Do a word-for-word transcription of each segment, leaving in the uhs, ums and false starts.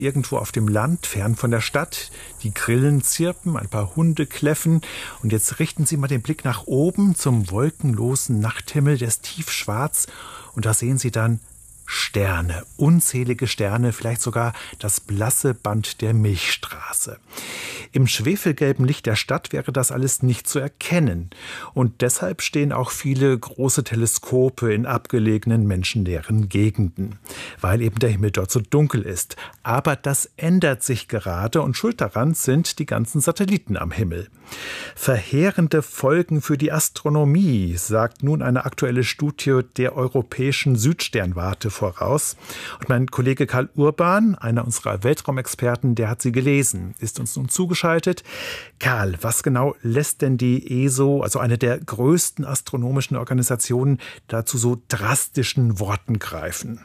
Irgendwo auf dem Land, fern von der Stadt, die Grillen zirpen, ein paar Hunde kläffen. Und jetzt richten Sie mal den Blick nach oben zum wolkenlosen Nachthimmel, der ist tiefschwarz. Und da sehen Sie dann Sterne, unzählige Sterne, vielleicht sogar das blasse Band der Milchstraße. Im schwefelgelben Licht der Stadt wäre das alles nicht zu erkennen. Und deshalb stehen auch viele große Teleskope in abgelegenen, menschenleeren Gegenden, weil eben der Himmel dort so dunkel ist. Aber das ändert sich gerade und schuld daran sind die ganzen Satelliten am Himmel. Verheerende Folgen für die Astronomie, sagt nun eine aktuelle Studie der Europäischen Südsternwarte voraus. Und mein Kollege Karl Urban, einer unserer Weltraumexperten, der hat sie gelesen, ist uns nun zugeschaltet. Karl, was genau lässt denn die E S O, also eine der größten astronomischen Organisationen, dazu so drastischen Worten greifen?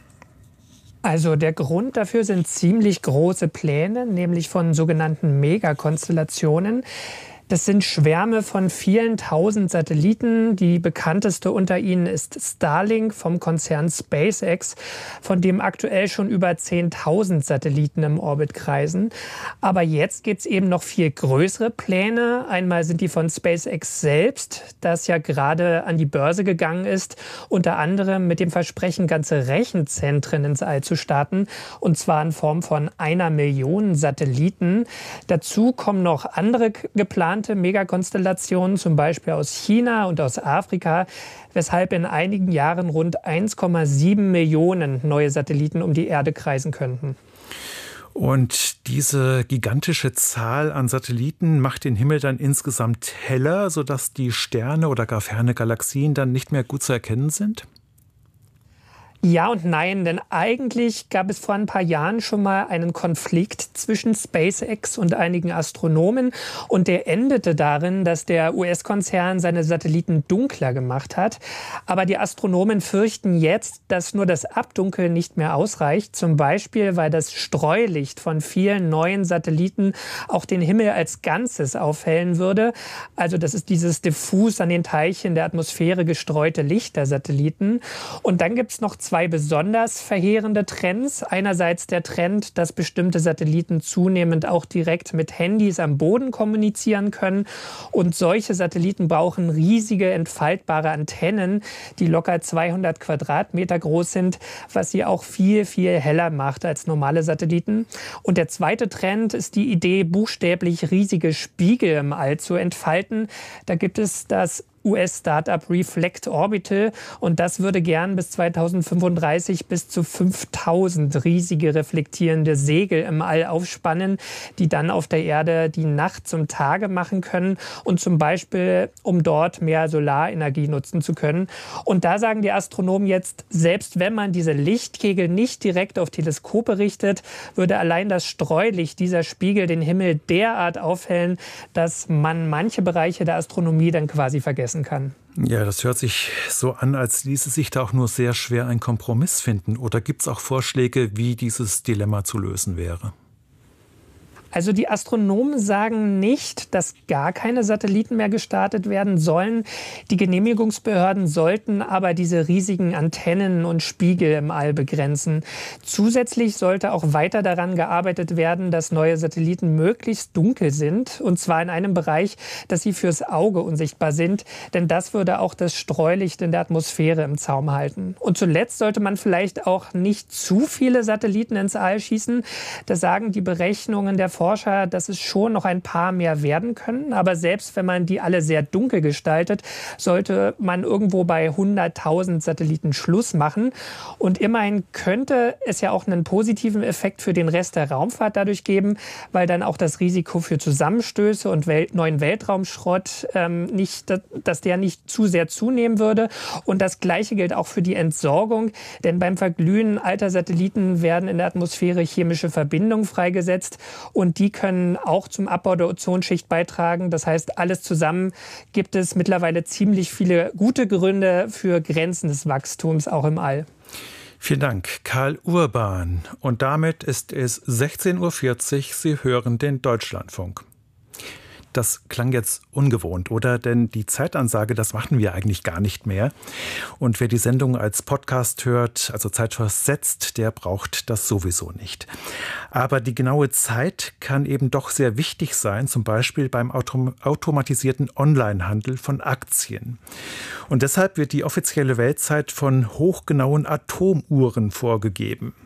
Also der Grund dafür sind ziemlich große Pläne, nämlich von sogenannten Megakonstellationen. Das sind Schwärme von vielen tausend Satelliten. Die bekannteste unter ihnen ist Starlink vom Konzern SpaceX, von dem aktuell schon über zehntausend Satelliten im Orbit kreisen. Aber jetzt gibt es eben noch viel größere Pläne. Einmal sind die von SpaceX selbst, das ja gerade an die Börse gegangen ist, unter anderem mit dem Versprechen, ganze Rechenzentren ins All zu starten, und zwar in Form von einer Million Satelliten. Dazu kommen noch andere geplante Megakonstellationen, zum Beispiel aus China und aus Afrika, weshalb in einigen Jahren rund eins Komma sieben Millionen neue Satelliten um die Erde kreisen könnten. Und diese gigantische Zahl an Satelliten macht den Himmel dann insgesamt heller, sodass die Sterne oder gar ferne Galaxien dann nicht mehr gut zu erkennen sind? Ja und nein, denn eigentlich gab es vor ein paar Jahren schon mal einen Konflikt zwischen SpaceX und einigen Astronomen, und der endete darin, dass der U S-Konzern seine Satelliten dunkler gemacht hat. Aber die Astronomen fürchten jetzt, dass nur das Abdunkeln nicht mehr ausreicht, zum Beispiel weil das Streulicht von vielen neuen Satelliten auch den Himmel als Ganzes aufhellen würde. Also das ist dieses diffus an den Teilchen der Atmosphäre gestreute Licht der Satelliten. Und dann gibt es noch zwei Zwei besonders verheerende Trends. Einerseits der Trend, dass bestimmte Satelliten zunehmend auch direkt mit Handys am Boden kommunizieren können. Und solche Satelliten brauchen riesige entfaltbare Antennen, die locker zweihundert Quadratmeter groß sind, was sie auch viel, viel heller macht als normale Satelliten. Und der zweite Trend ist die Idee, buchstäblich riesige Spiegel im All zu entfalten. Da gibt es das U S-Startup Reflect Orbital, und das würde gern bis zweitausendfünfunddreißig bis zu fünftausend riesige reflektierende Segel im All aufspannen, die dann auf der Erde die Nacht zum Tage machen können, und zum Beispiel, um dort mehr Solarenergie nutzen zu können. Und da sagen die Astronomen jetzt, selbst wenn man diese Lichtkegel nicht direkt auf Teleskope richtet, würde allein das Streulicht dieser Spiegel den Himmel derart aufhellen, dass man manche Bereiche der Astronomie dann quasi vergessen kann. Ja, das hört sich so an, als ließe sich da auch nur sehr schwer ein Kompromiss finden. Oder gibt es auch Vorschläge, wie dieses Dilemma zu lösen wäre? Also die Astronomen sagen nicht, dass gar keine Satelliten mehr gestartet werden sollen. Die Genehmigungsbehörden sollten aber diese riesigen Antennen und Spiegel im All begrenzen. Zusätzlich sollte auch weiter daran gearbeitet werden, dass neue Satelliten möglichst dunkel sind. Und zwar in einem Bereich, dass sie fürs Auge unsichtbar sind. Denn das würde auch das Streulicht in der Atmosphäre im Zaum halten. Und zuletzt sollte man vielleicht auch nicht zu viele Satelliten ins All schießen. Das sagen die Berechnungen der Forscher. Forscher, dass es schon noch ein paar mehr werden können. Aber selbst wenn man die alle sehr dunkel gestaltet, sollte man irgendwo bei hunderttausend Satelliten Schluss machen. Und immerhin könnte es ja auch einen positiven Effekt für den Rest der Raumfahrt dadurch geben, weil dann auch das Risiko für Zusammenstöße und Welt- neuen Weltraumschrott ähm, nicht, dass der nicht zu sehr zunehmen würde. Und das Gleiche gilt auch für die Entsorgung. Denn beim Verglühen alter Satelliten werden in der Atmosphäre chemische Verbindungen freigesetzt, und die können auch zum Abbau der Ozonschicht beitragen. Das heißt, alles zusammen gibt es mittlerweile ziemlich viele gute Gründe für Grenzen des Wachstums auch im All. Vielen Dank, Karl Urban. Und damit ist es sechzehn Uhr vierzig. Sie hören den Deutschlandfunk. Das klang jetzt ungewohnt, oder? Denn die Zeitansage, das machen wir eigentlich gar nicht mehr. Und wer die Sendung als Podcast hört, also zeitversetzt, der braucht das sowieso nicht. Aber die genaue Zeit kann eben doch sehr wichtig sein, zum Beispiel beim autom- automatisierten Onlinehandel von Aktien. Und deshalb wird die offizielle Weltzeit von hochgenauen Atomuhren vorgegeben.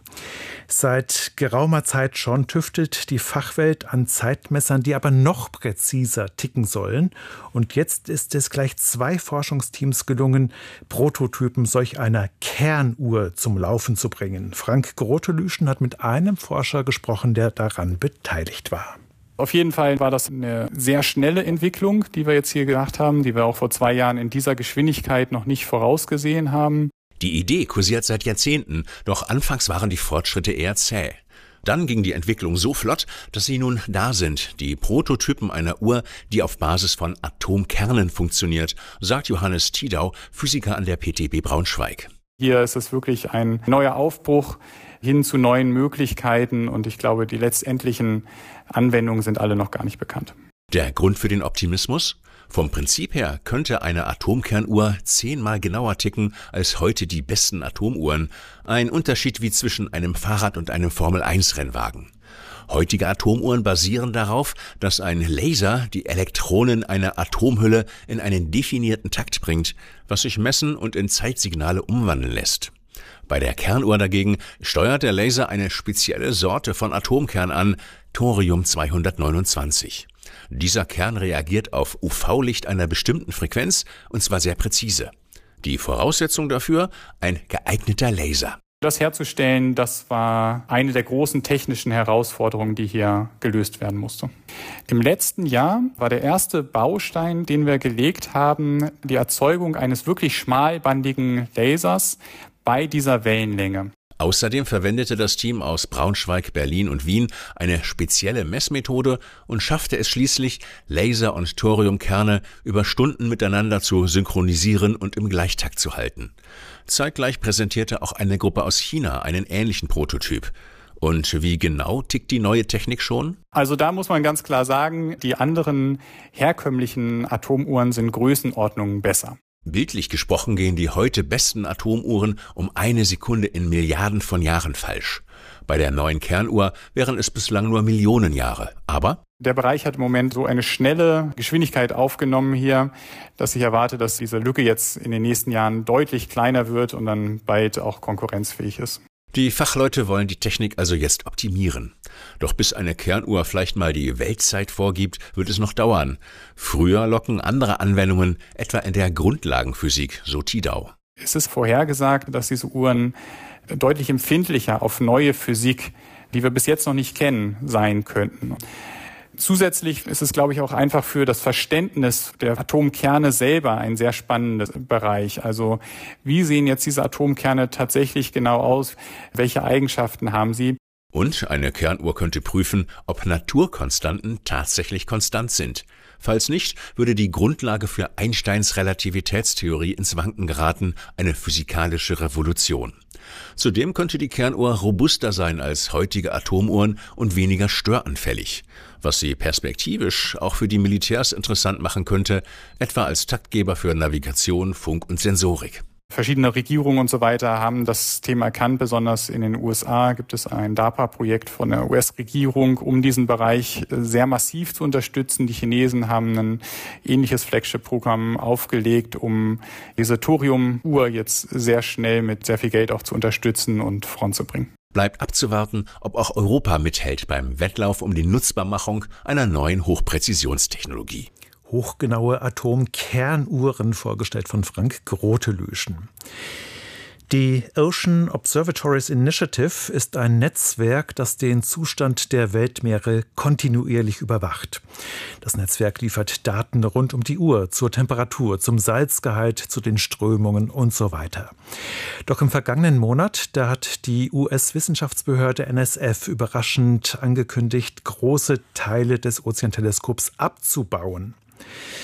Seit geraumer Zeit schon tüftelt die Fachwelt an Zeitmessern, die aber noch präziser ticken sollen. Und jetzt ist es gleich zwei Forschungsteams gelungen, Prototypen solch einer Kernuhr zum Laufen zu bringen. Frank Grotelüschen hat mit einem Forscher gesprochen, der daran beteiligt war. Auf jeden Fall war das eine sehr schnelle Entwicklung, die wir jetzt hier gemacht haben, die wir auch vor zwei Jahren in dieser Geschwindigkeit noch nicht vorausgesehen haben. Die Idee kursiert seit Jahrzehnten, doch anfangs waren die Fortschritte eher zäh. Dann ging die Entwicklung so flott, dass sie nun da sind, die Prototypen einer Uhr, die auf Basis von Atomkernen funktioniert, sagt Johannes Tidau, Physiker an der P T B Braunschweig. Hier ist es wirklich ein neuer Aufbruch hin zu neuen Möglichkeiten und ich glaube, die letztendlichen Anwendungen sind alle noch gar nicht bekannt. Der Grund für den Optimismus? Vom Prinzip her könnte eine Atomkernuhr zehnmal genauer ticken als heute die besten Atomuhren. Ein Unterschied wie zwischen einem Fahrrad und einem Formel eins Rennwagen. Heutige Atomuhren basieren darauf, dass ein Laser die Elektronen einer Atomhülle in einen definierten Takt bringt, was sich messen und in Zeitsignale umwandeln lässt. Bei der Kernuhr dagegen steuert der Laser eine spezielle Sorte von Atomkern an, Thorium zweihundertneunundzwanzig. Dieser Kern reagiert auf U V-Licht einer bestimmten Frequenz, und zwar sehr präzise. Die Voraussetzung dafür: ein geeigneter Laser. Das herzustellen, das war eine der großen technischen Herausforderungen, die hier gelöst werden musste. Im letzten Jahr war der erste Baustein, den wir gelegt haben, die Erzeugung eines wirklich schmalbandigen Lasers bei dieser Wellenlänge. Außerdem verwendete das Team aus Braunschweig, Berlin und Wien eine spezielle Messmethode und schaffte es schließlich, Laser und Thoriumkerne über Stunden miteinander zu synchronisieren und im Gleichtakt zu halten. Zeitgleich präsentierte auch eine Gruppe aus China einen ähnlichen Prototyp. Und wie genau tickt die neue Technik schon? Also da muss man ganz klar sagen, die anderen herkömmlichen Atomuhren sind Größenordnungen besser. Bildlich gesprochen gehen die heute besten Atomuhren um eine Sekunde in Milliarden von Jahren falsch. Bei der neuen Kernuhr wären es bislang nur Millionen Jahre. Aber der Bereich hat im Moment so eine schnelle Geschwindigkeit aufgenommen hier, dass ich erwarte, dass diese Lücke jetzt in den nächsten Jahren deutlich kleiner wird und dann bald auch konkurrenzfähig ist. Die Fachleute wollen die Technik also jetzt optimieren. Doch bis eine Kernuhr vielleicht mal die Weltzeit vorgibt, wird es noch dauern. Früher locken andere Anwendungen, etwa in der Grundlagenphysik, so Tidau. Es ist vorhergesagt, dass diese Uhren deutlich empfindlicher auf neue Physik, die wir bis jetzt noch nicht kennen, sein könnten. Zusätzlich ist es, glaube ich, auch einfach für das Verständnis der Atomkerne selber ein sehr spannender Bereich. Also wie sehen jetzt diese Atomkerne tatsächlich genau aus? Welche Eigenschaften haben sie? Und eine Kernuhr könnte prüfen, ob Naturkonstanten tatsächlich konstant sind. Falls nicht, würde die Grundlage für Einsteins Relativitätstheorie ins Wanken geraten, eine physikalische Revolution. Zudem könnte die Kernuhr robuster sein als heutige Atomuhren und weniger störanfällig, was sie perspektivisch auch für die Militärs interessant machen könnte, etwa als Taktgeber für Navigation, Funk und Sensorik. Verschiedene Regierungen und so weiter haben das Thema erkannt. Besonders in den U S A gibt es ein DARPA-Projekt von der U S-Regierung, um diesen Bereich sehr massiv zu unterstützen. Die Chinesen haben ein ähnliches Flagship-Programm aufgelegt, um diese Thorium-Uhr jetzt sehr schnell mit sehr viel Geld auch zu unterstützen und voranzubringen. Bleibt abzuwarten, ob auch Europa mithält beim Wettlauf um die Nutzbarmachung einer neuen Hochpräzisionstechnologie. Hochgenaue Atomkernuhren, vorgestellt von Frank Grotelüschen. Die Ocean Observatories Initiative ist ein Netzwerk, das den Zustand der Weltmeere kontinuierlich überwacht. Das Netzwerk liefert Daten rund um die Uhr zur Temperatur, zum Salzgehalt, zu den Strömungen und so weiter. Doch im vergangenen Monat, da hat die U S-Wissenschaftsbehörde N S F überraschend angekündigt, große Teile des Ozeanteleskops abzubauen.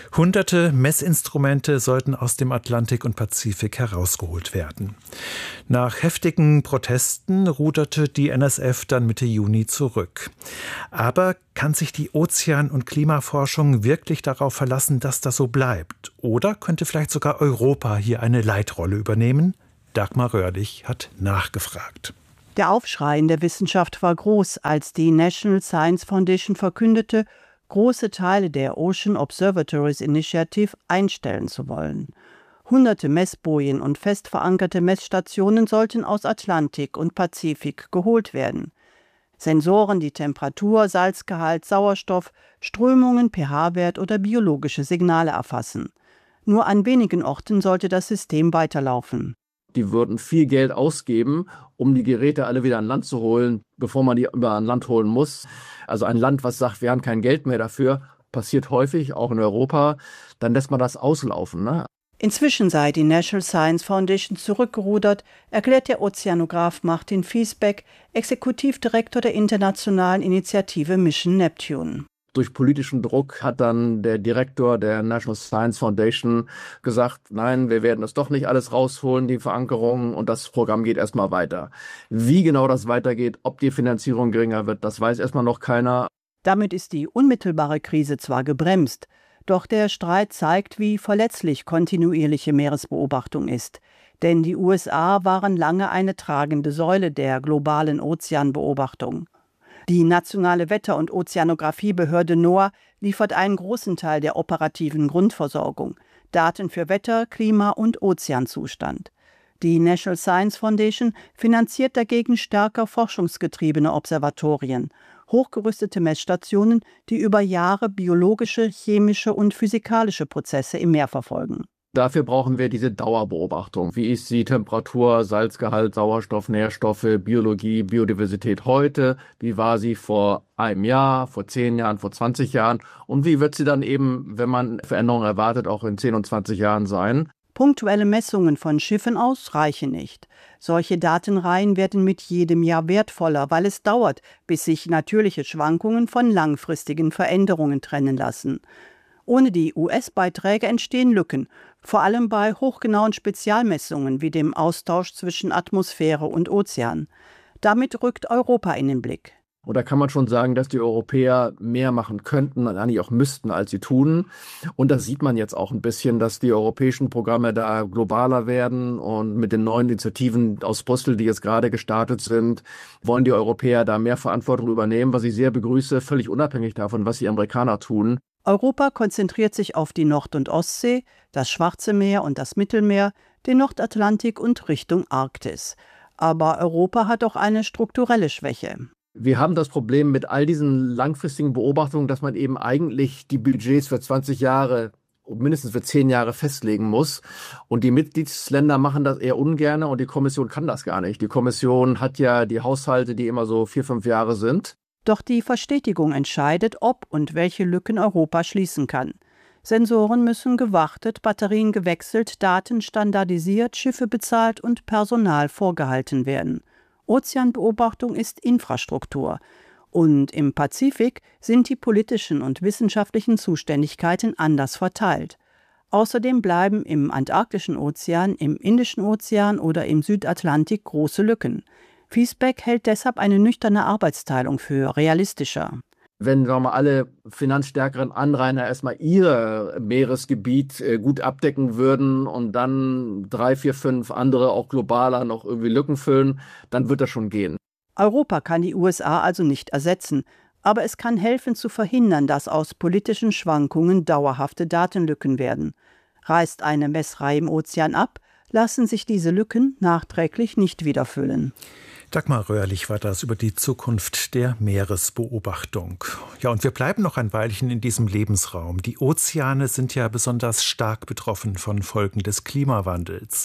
Hunderte Messinstrumente sollten aus dem Atlantik und Pazifik herausgeholt werden. Nach heftigen Protesten ruderte die N S F dann Mitte Juni zurück. Aber kann sich die Ozean- und Klimaforschung wirklich darauf verlassen, dass das so bleibt? Oder könnte vielleicht sogar Europa hier eine Leitrolle übernehmen? Dagmar Röhrlich hat nachgefragt. Der Aufschrei in der Wissenschaft war groß, als die National Science Foundation verkündete, große Teile der Ocean Observatories Initiative einstellen zu wollen. Hunderte Messbojen und fest verankerte Messstationen sollten aus Atlantik und Pazifik geholt werden. Sensoren, die Temperatur, Salzgehalt, Sauerstoff, Strömungen, pH-Wert oder biologische Signale erfassen. Nur an wenigen Orten sollte das System weiterlaufen. Die würden viel Geld ausgeben, um die Geräte alle wieder an Land zu holen, bevor man die über an Land holen muss. Also ein Land, was sagt, wir haben kein Geld mehr dafür, passiert häufig, auch in Europa, dann lässt man das auslaufen, ne? Inzwischen sei die National Science Foundation zurückgerudert, erklärt der Ozeanograph Martin Fiesbeck, Exekutivdirektor der internationalen Initiative Mission Neptune. Durch politischen Druck hat dann der Direktor der National Science Foundation gesagt, nein, wir werden das doch nicht alles rausholen, die Verankerung, und das Programm geht erstmal weiter. Wie genau das weitergeht, ob die Finanzierung geringer wird, das weiß erstmal noch keiner. Damit ist die unmittelbare Krise zwar gebremst, doch der Streit zeigt, wie verletzlich kontinuierliche Meeresbeobachtung ist. Denn die U S A waren lange eine tragende Säule der globalen Ozeanbeobachtung. Die nationale Wetter- und Ozeanographie-Behörde NOAA liefert einen großen Teil der operativen Grundversorgung, Daten für Wetter, Klima und Ozeanzustand. Die National Science Foundation finanziert dagegen stärker forschungsgetriebene Observatorien, hochgerüstete Messstationen, die über Jahre biologische, chemische und physikalische Prozesse im Meer verfolgen. Dafür brauchen wir diese Dauerbeobachtung. Wie ist die Temperatur, Salzgehalt, Sauerstoff, Nährstoffe, Biologie, Biodiversität heute? Wie war sie vor einem Jahr, vor zehn Jahren, vor zwanzig Jahren? Und wie wird sie dann eben, wenn man Veränderungen erwartet, auch in zehn und zwanzig Jahren sein? Punktuelle Messungen von Schiffen aus reichen nicht. Solche Datenreihen werden mit jedem Jahr wertvoller, weil es dauert, bis sich natürliche Schwankungen von langfristigen Veränderungen trennen lassen. Ohne die U S-Beiträge entstehen Lücken, vor allem bei hochgenauen Spezialmessungen wie dem Austausch zwischen Atmosphäre und Ozean. Damit rückt Europa in den Blick. Und da kann man schon sagen, dass die Europäer mehr machen könnten und eigentlich auch müssten, als sie tun. Und das sieht man jetzt auch ein bisschen, dass die europäischen Programme da globaler werden. Und mit den neuen Initiativen aus Brüssel, die jetzt gerade gestartet sind, wollen die Europäer da mehr Verantwortung übernehmen, was ich sehr begrüße, völlig unabhängig davon, was die Amerikaner tun. Europa konzentriert sich auf die Nord- und Ostsee, das Schwarze Meer und das Mittelmeer, den Nordatlantik und Richtung Arktis. Aber Europa hat auch eine strukturelle Schwäche. Wir haben das Problem mit all diesen langfristigen Beobachtungen, dass man eben eigentlich die Budgets für zwanzig Jahre, mindestens für zehn Jahre festlegen muss. Und die Mitgliedsländer machen das eher ungern und die Kommission kann das gar nicht. Die Kommission hat ja die Haushalte, die immer so vier, fünf Jahre sind. Doch die Verstetigung entscheidet, ob und welche Lücken Europa schließen kann. Sensoren müssen gewartet, Batterien gewechselt, Daten standardisiert, Schiffe bezahlt und Personal vorgehalten werden. Ozeanbeobachtung ist Infrastruktur. Und im Pazifik sind die politischen und wissenschaftlichen Zuständigkeiten anders verteilt. Außerdem bleiben im Antarktischen Ozean, im Indischen Ozean oder im Südatlantik große Lücken. Fiesbeck hält deshalb eine nüchterne Arbeitsteilung für realistischer. Wenn, sagen wir mal, alle finanzstärkeren Anrainer erstmal ihr Meeresgebiet äh, gut abdecken würden und dann drei, vier, fünf andere auch globaler noch irgendwie Lücken füllen, dann wird das schon gehen. Europa kann die U S A also nicht ersetzen, aber es kann helfen zu verhindern, dass aus politischen Schwankungen dauerhafte Datenlücken werden. Reißt eine Messreihe im Ozean ab, lassen sich diese Lücken nachträglich nicht wieder füllen. Dagmar Röhrlich war das über die Zukunft der Meeresbeobachtung. Ja, und wir bleiben noch ein Weilchen in diesem Lebensraum. Die Ozeane sind ja besonders stark betroffen von Folgen des Klimawandels.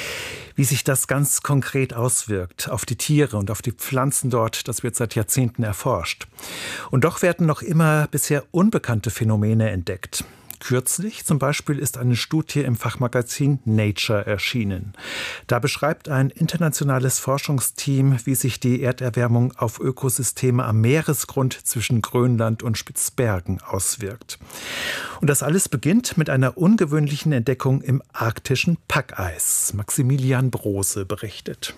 Wie sich das ganz konkret auswirkt auf die Tiere und auf die Pflanzen dort, das wird seit Jahrzehnten erforscht. Und doch werden noch immer bisher unbekannte Phänomene entdeckt. Kürzlich zum Beispiel ist eine Studie im Fachmagazin Nature erschienen. Da beschreibt ein internationales Forschungsteam, wie sich die Erderwärmung auf Ökosysteme am Meeresgrund zwischen Grönland und Spitzbergen auswirkt. Und das alles beginnt mit einer ungewöhnlichen Entdeckung im arktischen Packeis. Maximilian Brose berichtet.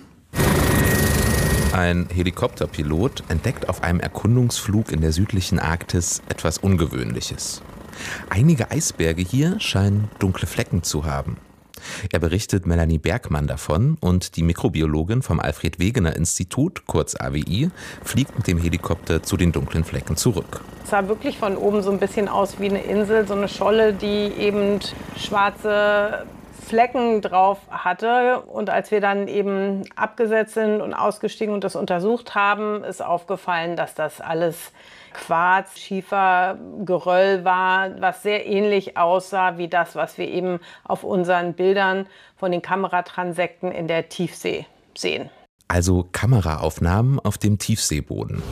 Ein Helikopterpilot entdeckt auf einem Erkundungsflug in der südlichen Arktis etwas Ungewöhnliches. Einige Eisberge hier scheinen dunkle Flecken zu haben. Er berichtet Melanie Bergmann davon und die Mikrobiologin vom Alfred-Wegener-Institut, kurz A W I, fliegt mit dem Helikopter zu den dunklen Flecken zurück. Es sah wirklich von oben so ein bisschen aus wie eine Insel, so eine Scholle, die eben schwarze Flecken drauf hatte. Und als wir dann eben abgesetzt sind und ausgestiegen und das untersucht haben, ist aufgefallen, dass das alles Quarz, Schiefer, Geröll war, was sehr ähnlich aussah wie das, was wir eben auf unseren Bildern von den Kameratransekten in der Tiefsee sehen. Also Kameraaufnahmen auf dem Tiefseeboden.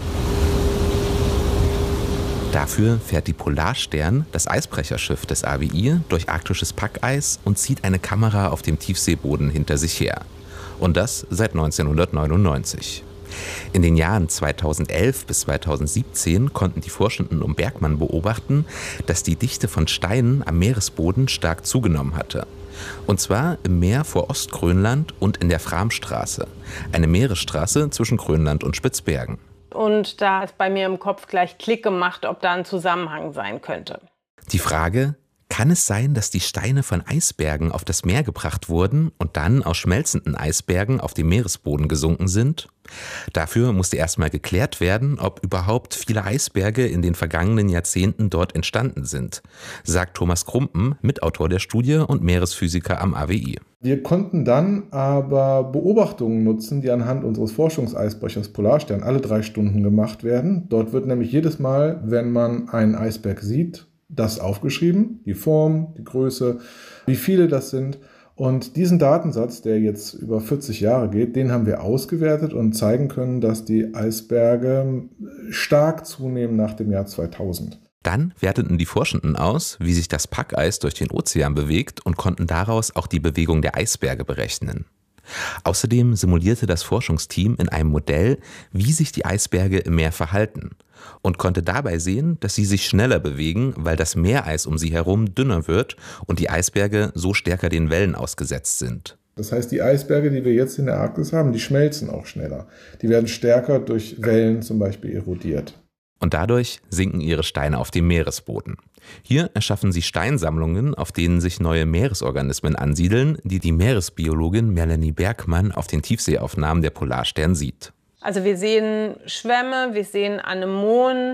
Dafür fährt die Polarstern, das Eisbrecherschiff des A W I, durch arktisches Packeis und zieht eine Kamera auf dem Tiefseeboden hinter sich her. Und das seit neunzehnhundertneunundneunzig. In den Jahren zweitausendelf bis zweitausendsiebzehn konnten die Forschenden um Bergmann beobachten, dass die Dichte von Steinen am Meeresboden stark zugenommen hatte. Und zwar im Meer vor Ostgrönland und in der Framstraße, eine Meeresstraße zwischen Grönland und Spitzbergen. Und da ist bei mir im Kopf gleich Klick gemacht, ob da ein Zusammenhang sein könnte. Die Frage: Kann es sein, dass die Steine von Eisbergen auf das Meer gebracht wurden und dann aus schmelzenden Eisbergen auf den Meeresboden gesunken sind? Dafür musste erstmal geklärt werden, ob überhaupt viele Eisberge in den vergangenen Jahrzehnten dort entstanden sind, sagt Thomas Krumpen, Mitautor der Studie und Meeresphysiker am A W I. Wir konnten dann aber Beobachtungen nutzen, die anhand unseres Forschungseisbrechers Polarstern alle drei Stunden gemacht werden. Dort wird nämlich jedes Mal, wenn man einen Eisberg sieht, das aufgeschrieben, die Form, die Größe, wie viele das sind. Und diesen Datensatz, der jetzt über vierzig Jahre geht, den haben wir ausgewertet und zeigen können, dass die Eisberge stark zunehmen nach dem Jahr zweitausend. Dann werteten die Forschenden aus, wie sich das Packeis durch den Ozean bewegt und konnten daraus auch die Bewegung der Eisberge berechnen. Außerdem simulierte das Forschungsteam in einem Modell, wie sich die Eisberge im Meer verhalten und konnte dabei sehen, dass sie sich schneller bewegen, weil das Meereis um sie herum dünner wird und die Eisberge so stärker den Wellen ausgesetzt sind. Das heißt, die Eisberge, die wir jetzt in der Arktis haben, die schmelzen auch schneller. Die werden stärker durch Wellen zum Beispiel erodiert. Und dadurch sinken ihre Steine auf dem Meeresboden. Hier erschaffen sie Steinsammlungen, auf denen sich neue Meeresorganismen ansiedeln, die die Meeresbiologin Melanie Bergmann auf den Tiefseeaufnahmen der Polarstern sieht. Also wir sehen Schwämme, wir sehen Anemonen,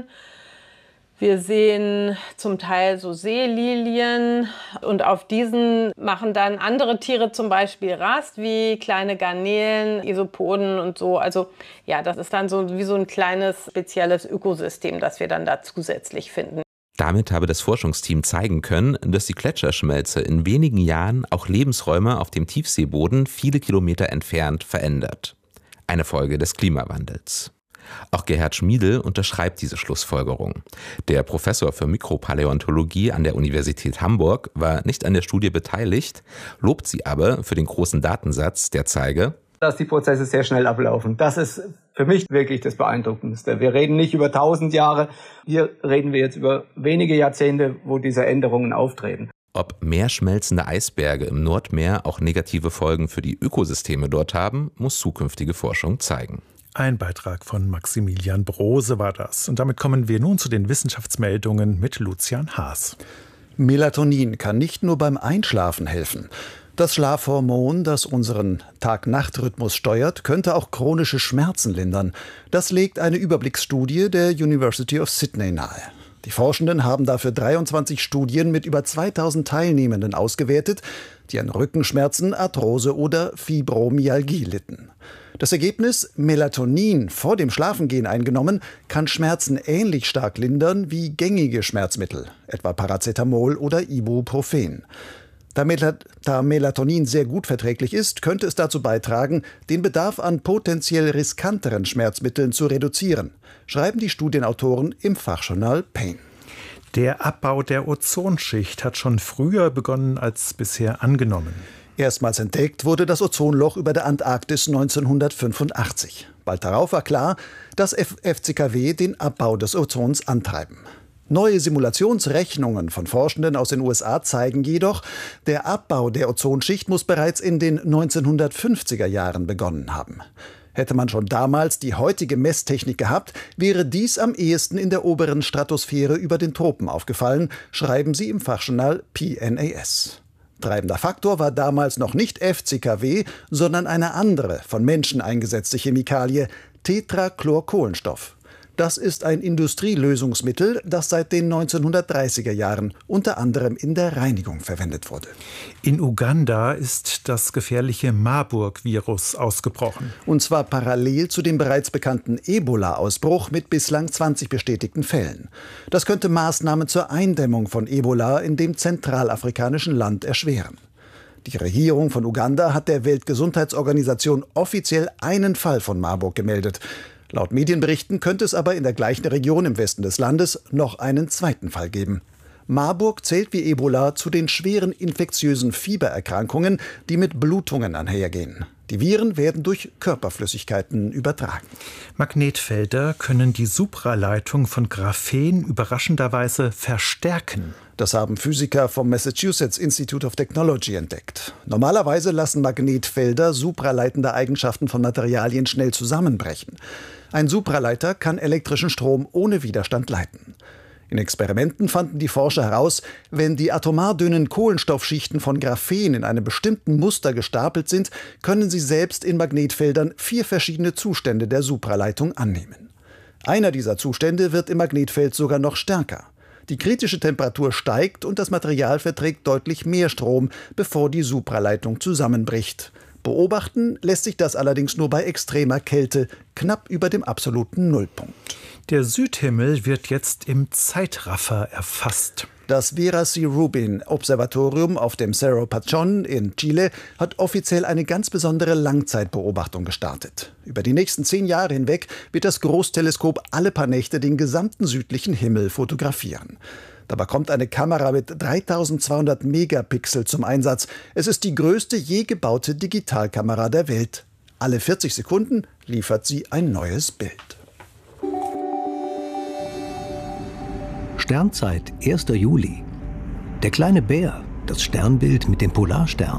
wir sehen zum Teil so Seelilien und auf diesen machen dann andere Tiere zum Beispiel Rast, wie kleine Garnelen, Isopoden und so. Also ja, das ist dann so wie so ein kleines spezielles Ökosystem, das wir dann da zusätzlich finden. Damit habe das Forschungsteam zeigen können, dass die Gletscherschmelze in wenigen Jahren auch Lebensräume auf dem Tiefseeboden viele Kilometer entfernt verändert. Eine Folge des Klimawandels. Auch Gerhard Schmiedl unterschreibt diese Schlussfolgerung. Der Professor für Mikropaläontologie an der Universität Hamburg war nicht an der Studie beteiligt, lobt sie aber für den großen Datensatz, der zeige, dass die Prozesse sehr schnell ablaufen. Das ist für mich wirklich das Beeindruckendste. Wir reden nicht über tausend Jahre, hier reden wir jetzt über wenige Jahrzehnte, wo diese Änderungen auftreten. Ob mehr schmelzende Eisberge im Nordmeer auch negative Folgen für die Ökosysteme dort haben, muss zukünftige Forschung zeigen. Ein Beitrag von Maximilian Brose war das. Und damit kommen wir nun zu den Wissenschaftsmeldungen mit Lucian Haas. Melatonin kann nicht nur beim Einschlafen helfen. Das Schlafhormon, das unseren Tag-Nacht-Rhythmus steuert, könnte auch chronische Schmerzen lindern. Das legt eine Überblicksstudie der University of Sydney nahe. Die Forschenden haben dafür dreiundzwanzig Studien mit über zweitausend Teilnehmenden ausgewertet, die an Rückenschmerzen, Arthrose oder Fibromyalgie litten. Das Ergebnis: Melatonin vor dem Schlafengehen eingenommen, kann Schmerzen ähnlich stark lindern wie gängige Schmerzmittel, etwa Paracetamol oder Ibuprofen. Da, Mel- da Melatonin sehr gut verträglich ist, könnte es dazu beitragen, den Bedarf an potenziell riskanteren Schmerzmitteln zu reduzieren, schreiben die Studienautoren im Fachjournal Pain. Der Abbau der Ozonschicht hat schon früher begonnen als bisher angenommen. Erstmals entdeckt wurde das Ozonloch über der Antarktis neunzehnhundertfünfundachtzig. Bald darauf war klar, dass F C K W den Abbau des Ozons antreiben. Neue Simulationsrechnungen von Forschenden aus den U S A zeigen jedoch, der Abbau der Ozonschicht muss bereits in den neunzehnhundertfünfziger Jahren begonnen haben. Hätte man schon damals die heutige Messtechnik gehabt, wäre dies am ehesten in der oberen Stratosphäre über den Tropen aufgefallen, schreiben sie im Fachjournal P N A S. Treibender Faktor war damals noch nicht F C K W, sondern eine andere, von Menschen eingesetzte Chemikalie, Tetrachlorkohlenstoff. Das ist ein Industrielösungsmittel, das seit den neunzehnhundertdreißiger Jahren unter anderem in der Reinigung verwendet wurde. In Uganda ist das gefährliche Marburg-Virus ausgebrochen. Und zwar parallel zu dem bereits bekannten Ebola-Ausbruch mit bislang zwanzig bestätigten Fällen. Das könnte Maßnahmen zur Eindämmung von Ebola in dem zentralafrikanischen Land erschweren. Die Regierung von Uganda hat der Weltgesundheitsorganisation offiziell einen Fall von Marburg gemeldet. Laut Medienberichten könnte es aber in der gleichen Region im Westen des Landes noch einen zweiten Fall geben. Marburg zählt wie Ebola zu den schweren infektiösen Fiebererkrankungen, die mit Blutungen einhergehen. Die Viren werden durch Körperflüssigkeiten übertragen. Magnetfelder können die Supraleitung von Graphen überraschenderweise verstärken. Das haben Physiker vom Massachusetts Institute of Technology entdeckt. Normalerweise lassen Magnetfelder supraleitende Eigenschaften von Materialien schnell zusammenbrechen. Ein Supraleiter kann elektrischen Strom ohne Widerstand leiten. In Experimenten fanden die Forscher heraus, wenn die atomar dünnen Kohlenstoffschichten von Graphen in einem bestimmten Muster gestapelt sind, können sie selbst in Magnetfeldern vier verschiedene Zustände der Supraleitung annehmen. Einer dieser Zustände wird im Magnetfeld sogar noch stärker. Die kritische Temperatur steigt und das Material verträgt deutlich mehr Strom, bevor die Supraleitung zusammenbricht. Beobachten lässt sich das allerdings nur bei extremer Kälte, knapp über dem absoluten Nullpunkt. Der Südhimmel wird jetzt im Zeitraffer erfasst. Das Vera C. Rubin Observatorium auf dem Cerro Pachón in Chile hat offiziell eine ganz besondere Langzeitbeobachtung gestartet. Über die nächsten zehn Jahre hinweg wird das Großteleskop alle paar Nächte den gesamten südlichen Himmel fotografieren. Dabei kommt eine Kamera mit dreitausendzweihundert Megapixel zum Einsatz. Es ist die größte je gebaute Digitalkamera der Welt. Alle vierzig Sekunden liefert sie ein neues Bild. Sternzeit, erster Juli. Der kleine Bär, das Sternbild mit dem Polarstern.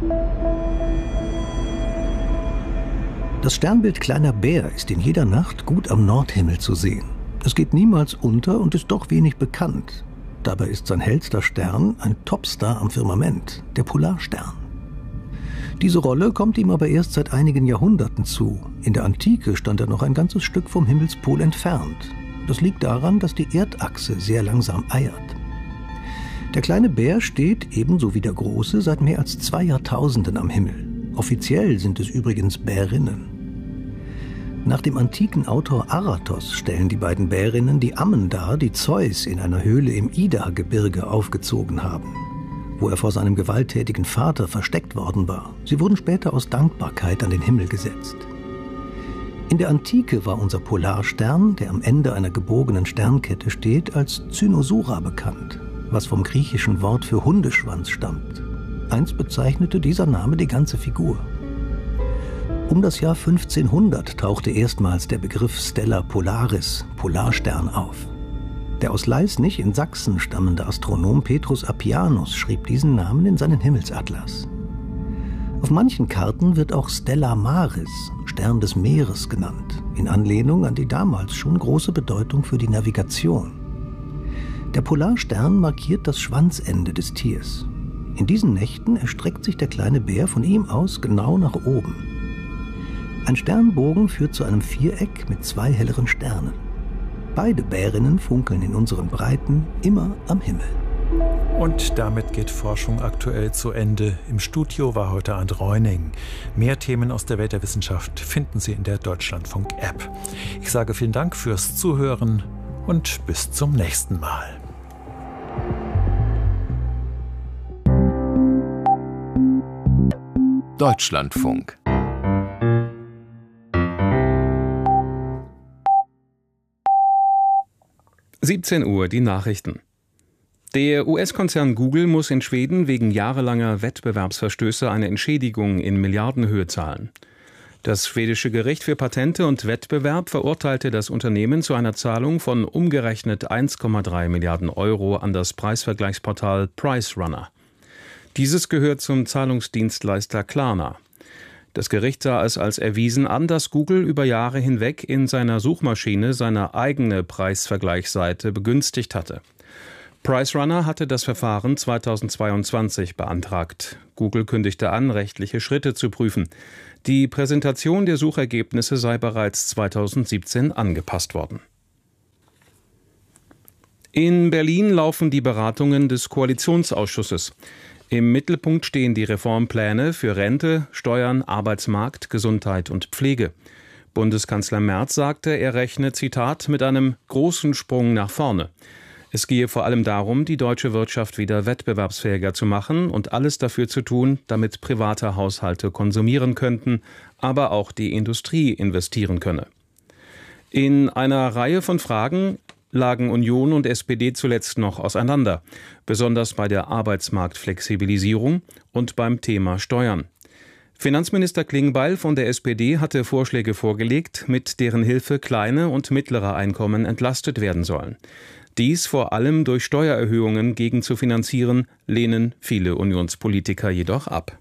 Das Sternbild Kleiner Bär ist in jeder Nacht gut am Nordhimmel zu sehen. Es geht niemals unter und ist doch wenig bekannt. Dabei ist sein hellster Stern ein Topstar am Firmament, der Polarstern. Diese Rolle kommt ihm aber erst seit einigen Jahrhunderten zu. In der Antike stand er noch ein ganzes Stück vom Himmelspol entfernt. Das liegt daran, dass die Erdachse sehr langsam eiert. Der kleine Bär steht, ebenso wie der große, seit mehr als zwei Jahrtausenden am Himmel. Offiziell sind es übrigens Bärinnen. Nach dem antiken Autor Aratos stellen die beiden Bärinnen die Ammen dar, die Zeus in einer Höhle im Ida-Gebirge aufgezogen haben, wo er vor seinem gewalttätigen Vater versteckt worden war. Sie wurden später aus Dankbarkeit an den Himmel gesetzt. In der Antike war unser Polarstern, der am Ende einer gebogenen Sternkette steht, als Cynosura bekannt, was vom griechischen Wort für Hundeschwanz stammt. Einst bezeichnete dieser Name die ganze Figur. Um das Jahr fünfzehnhundert tauchte erstmals der Begriff Stella Polaris, Polarstern, auf. Der aus Leisnig in Sachsen stammende Astronom Petrus Appianus schrieb diesen Namen in seinen Himmelsatlas. Auf manchen Karten wird auch Stella Maris, Stern des Meeres, genannt, in Anlehnung an die damals schon große Bedeutung für die Navigation. Der Polarstern markiert das Schwanzende des Tiers. In diesen Nächten erstreckt sich der kleine Bär von ihm aus genau nach oben. Ein Sternbogen führt zu einem Viereck mit zwei helleren Sternen. Beide Bärinnen funkeln in unseren Breiten immer am Himmel. Und damit geht Forschung aktuell zu Ende. Im Studio war heute Arndt Reuning. Mehr Themen aus der Welt der Wissenschaft finden Sie in der Deutschlandfunk-App. Ich sage vielen Dank fürs Zuhören und bis zum nächsten Mal. Deutschlandfunk. siebzehn Uhr, die Nachrichten. Der U S-Konzern Google muss in Schweden wegen jahrelanger Wettbewerbsverstöße eine Entschädigung in Milliardenhöhe zahlen. Das schwedische Gericht für Patente und Wettbewerb verurteilte das Unternehmen zu einer Zahlung von umgerechnet eins Komma drei Milliarden Euro an das Preisvergleichsportal PriceRunner. Dieses gehört zum Zahlungsdienstleister Klarna. Das Gericht sah es als erwiesen an, dass Google über Jahre hinweg in seiner Suchmaschine seine eigene Preisvergleichsseite begünstigt hatte. PriceRunner hatte das Verfahren zweitausendzweiundzwanzig beantragt. Google kündigte an, rechtliche Schritte zu prüfen. Die Präsentation der Suchergebnisse sei bereits zweitausendsiebzehn angepasst worden. In Berlin laufen die Beratungen des Koalitionsausschusses. Im Mittelpunkt stehen die Reformpläne für Rente, Steuern, Arbeitsmarkt, Gesundheit und Pflege. Bundeskanzler Merz sagte, er rechne, Zitat, mit einem großen Sprung nach vorne. Es gehe vor allem darum, die deutsche Wirtschaft wieder wettbewerbsfähiger zu machen und alles dafür zu tun, damit private Haushalte konsumieren könnten, aber auch die Industrie investieren könne. In einer Reihe von Fragen lagen Union und S P D zuletzt noch auseinander, besonders bei der Arbeitsmarktflexibilisierung und beim Thema Steuern. Finanzminister Klingbeil von der S P D hatte Vorschläge vorgelegt, mit deren Hilfe kleine und mittlere Einkommen entlastet werden sollen. Dies vor allem durch Steuererhöhungen gegenzufinanzieren, lehnen viele Unionspolitiker jedoch ab.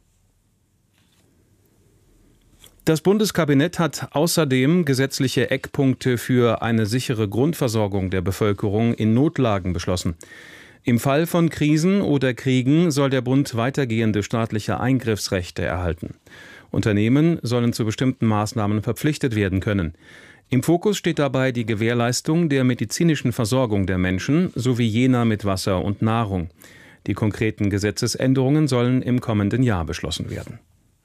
Das Bundeskabinett hat außerdem gesetzliche Eckpunkte für eine sichere Grundversorgung der Bevölkerung in Notlagen beschlossen. Im Fall von Krisen oder Kriegen soll der Bund weitergehende staatliche Eingriffsrechte erhalten. Unternehmen sollen zu bestimmten Maßnahmen verpflichtet werden können. Im Fokus steht dabei die Gewährleistung der medizinischen Versorgung der Menschen sowie jener mit Wasser und Nahrung. Die konkreten Gesetzesänderungen sollen im kommenden Jahr beschlossen werden.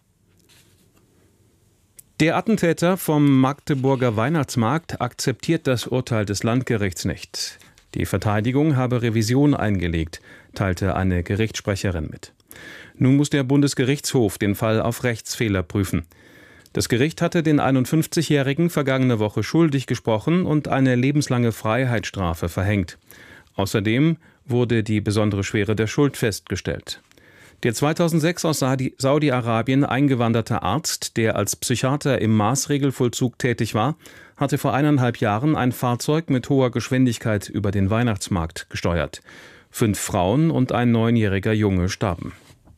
Der Attentäter vom Magdeburger Weihnachtsmarkt akzeptiert das Urteil des Landgerichts nicht. Die Verteidigung habe Revision eingelegt, teilte eine Gerichtssprecherin mit. Nun muss der Bundesgerichtshof den Fall auf Rechtsfehler prüfen. Das Gericht hatte den einundfünfzigjährigen vergangene Woche schuldig gesprochen und eine lebenslange Freiheitsstrafe verhängt. Außerdem wurde die besondere Schwere der Schuld festgestellt. Der zweitausendsechs aus Saudi-Arabien eingewanderte Arzt, der als Psychiater im Maßregelvollzug tätig war, hatte vor eineinhalb Jahren ein Fahrzeug mit hoher Geschwindigkeit über den Weihnachtsmarkt gesteuert. Fünf Frauen und ein neunjähriger Junge starben.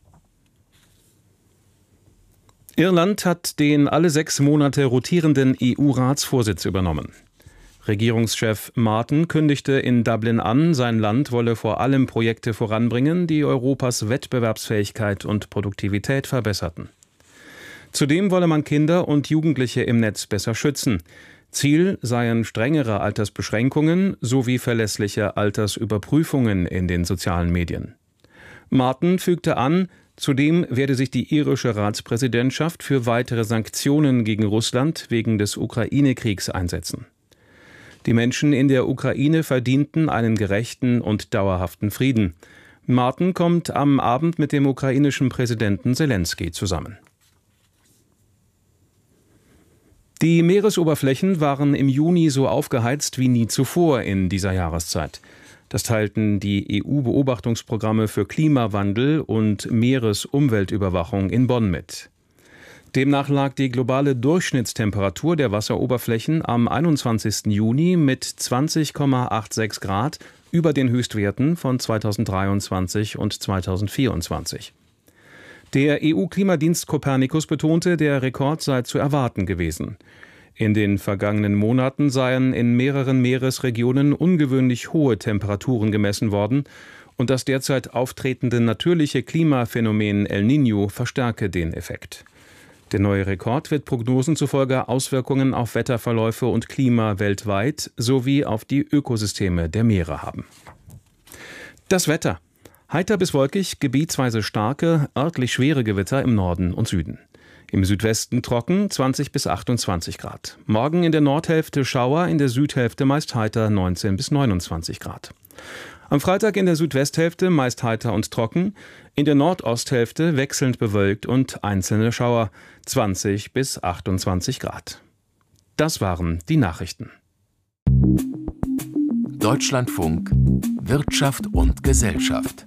Irland hat den alle sechs Monate rotierenden E U-Ratsvorsitz übernommen. Regierungschef Martin kündigte in Dublin an, sein Land wolle vor allem Projekte voranbringen, die Europas Wettbewerbsfähigkeit und Produktivität verbesserten. Zudem wolle man Kinder und Jugendliche im Netz besser schützen. Ziel seien strengere Altersbeschränkungen sowie verlässliche Altersüberprüfungen in den sozialen Medien. Martin fügte an, zudem werde sich die irische Ratspräsidentschaft für weitere Sanktionen gegen Russland wegen des Ukraine-Kriegs einsetzen. Die Menschen in der Ukraine verdienten einen gerechten und dauerhaften Frieden. Martin kommt am Abend mit dem ukrainischen Präsidenten Selenskyj zusammen. Die Meeresoberflächen waren im Juni so aufgeheizt wie nie zuvor in dieser Jahreszeit. Das teilten die E U-Beobachtungsprogramme für Klimawandel und Meeresumweltüberwachung in Bonn mit. Demnach lag die globale Durchschnittstemperatur der Wasseroberflächen am einundzwanzigsten Juni mit zwanzig Komma sechsundachtzig Grad über den Höchstwerten von zweitausenddreiundzwanzig und zweitausendvierundzwanzig. Der E U-Klimadienst Copernicus betonte, der Rekord sei zu erwarten gewesen. In den vergangenen Monaten seien in mehreren Meeresregionen ungewöhnlich hohe Temperaturen gemessen worden und das derzeit auftretende natürliche Klimaphänomen El Niño verstärke den Effekt. Der neue Rekord wird Prognosen zufolge Auswirkungen auf Wetterverläufe und Klima weltweit sowie auf die Ökosysteme der Meere haben. Das Wetter. Heiter bis wolkig, gebietsweise starke, örtlich schwere Gewitter im Norden und Süden. Im Südwesten trocken, zwanzig bis achtundzwanzig Grad. Morgen in der Nordhälfte Schauer, in der Südhälfte meist heiter, neunzehn bis neunundzwanzig Grad. Am Freitag in der Südwesthälfte meist heiter und trocken, in der Nordosthälfte wechselnd bewölkt und einzelne Schauer, zwanzig bis achtundzwanzig Grad. Das waren die Nachrichten. Deutschlandfunk Wirtschaft und Gesellschaft.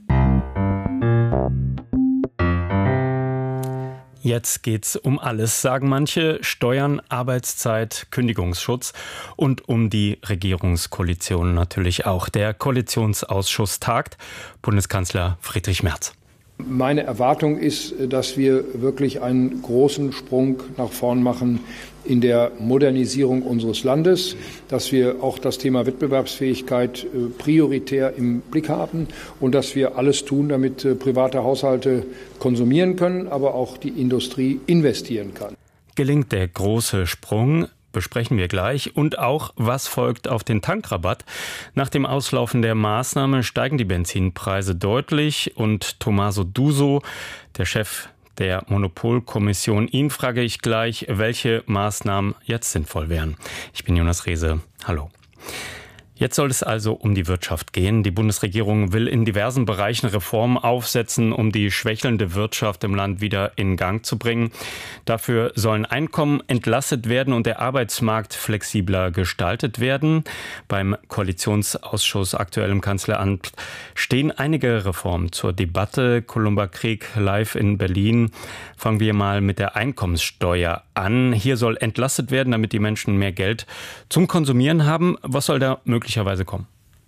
Jetzt geht's um alles, sagen manche. Steuern, Arbeitszeit, Kündigungsschutz und um die Regierungskoalition natürlich auch. Der Koalitionsausschuss tagt. Bundeskanzler Friedrich Merz. Meine Erwartung ist, dass wir wirklich einen großen Sprung nach vorn machen in der Modernisierung unseres Landes, dass wir auch das Thema Wettbewerbsfähigkeit prioritär im Blick haben und dass wir alles tun, damit private Haushalte konsumieren können, aber auch die Industrie investieren kann. Gelingt der große Sprung? Besprechen wir gleich. Und auch, was folgt auf den Tankrabatt? Nach dem Auslaufen der Maßnahme steigen die Benzinpreise deutlich. Und Tommaso Duso, der Chef der Monopolkommission, ihn frage ich gleich, welche Maßnahmen jetzt sinnvoll wären. Ich bin Jonas Rehse. Hallo. Jetzt soll es also um die Wirtschaft gehen. Die Bundesregierung will in diversen Bereichen Reformen aufsetzen, um die schwächelnde Wirtschaft im Land wieder in Gang zu bringen. Dafür sollen Einkommen entlastet werden und der Arbeitsmarkt flexibler gestaltet werden. Beim Koalitionsausschuss aktuell im Kanzleramt stehen einige Reformen zur Debatte. Columba Krieg live in Berlin. Fangen wir mal mit der Einkommenssteuer an. Hier soll entlastet werden, damit die Menschen mehr Geld zum Konsumieren haben. Was soll da möglicherweise kommen?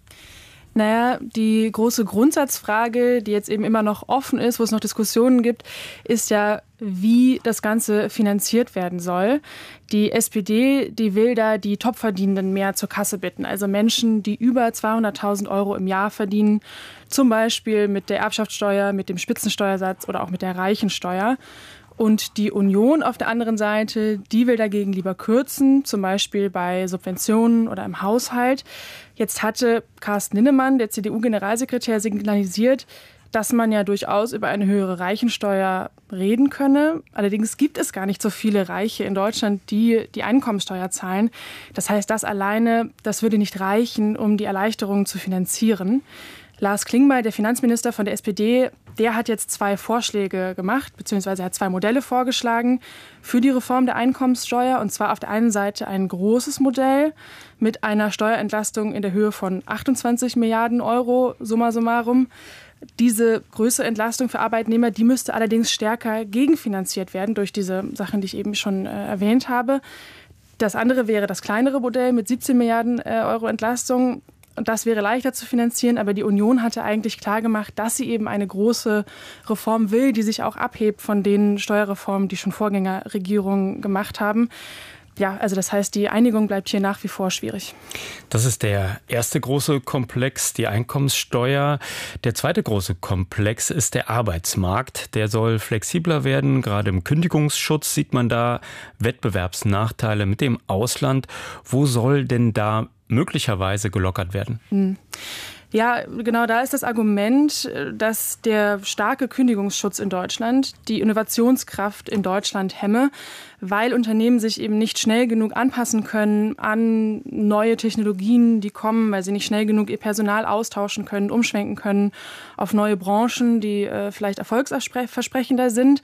Naja, die große Grundsatzfrage, die jetzt eben immer noch offen ist, wo es noch Diskussionen gibt, ist ja, wie das Ganze finanziert werden soll. Die S P D, die will da die Topverdienenden mehr zur Kasse bitten. Also Menschen, die über zweihunderttausend Euro im Jahr verdienen, zum Beispiel mit der Erbschaftssteuer, mit dem Spitzensteuersatz oder auch mit der Reichensteuer. Und die Union auf der anderen Seite, die will dagegen lieber kürzen, zum Beispiel bei Subventionen oder im Haushalt. Jetzt hatte Carsten Linnemann, der C D U-Generalsekretär, signalisiert, dass man ja durchaus über eine höhere Reichensteuer reden könne. Allerdings gibt es gar nicht so viele Reiche in Deutschland, die die Einkommensteuer zahlen. Das heißt, das alleine, das würde nicht reichen, um die Erleichterungen zu finanzieren. Lars Klingbeil, der Finanzminister von der S P D, der hat jetzt zwei Vorschläge gemacht, beziehungsweise er hat zwei Modelle vorgeschlagen für die Reform der Einkommenssteuer. Und zwar auf der einen Seite ein großes Modell mit einer Steuerentlastung in der Höhe von achtundzwanzig Milliarden Euro, summa summarum. Diese größere Entlastung für Arbeitnehmer, die müsste allerdings stärker gegenfinanziert werden durch diese Sachen, die ich eben schon äh, erwähnt habe. Das andere wäre das kleinere Modell mit siebzehn Milliarden äh, Euro Entlastung. Und das wäre leichter zu finanzieren, aber die Union hatte eigentlich klargemacht, dass sie eben eine große Reform will, die sich auch abhebt von den Steuerreformen, die schon Vorgängerregierungen gemacht haben. Ja, also das heißt, die Einigung bleibt hier nach wie vor schwierig. Das ist der erste große Komplex, die Einkommenssteuer. Der zweite große Komplex ist der Arbeitsmarkt. Der soll flexibler werden. Gerade im Kündigungsschutz sieht man da Wettbewerbsnachteile mit dem Ausland. Wo soll denn da möglicherweise gelockert werden? Hm. Ja, genau, da ist das Argument, dass der starke Kündigungsschutz in Deutschland die Innovationskraft in Deutschland hemme, weil Unternehmen sich eben nicht schnell genug anpassen können an neue Technologien, die kommen, weil sie nicht schnell genug ihr Personal austauschen können, umschwenken können auf neue Branchen, die äh, vielleicht erfolgsversprechender sind.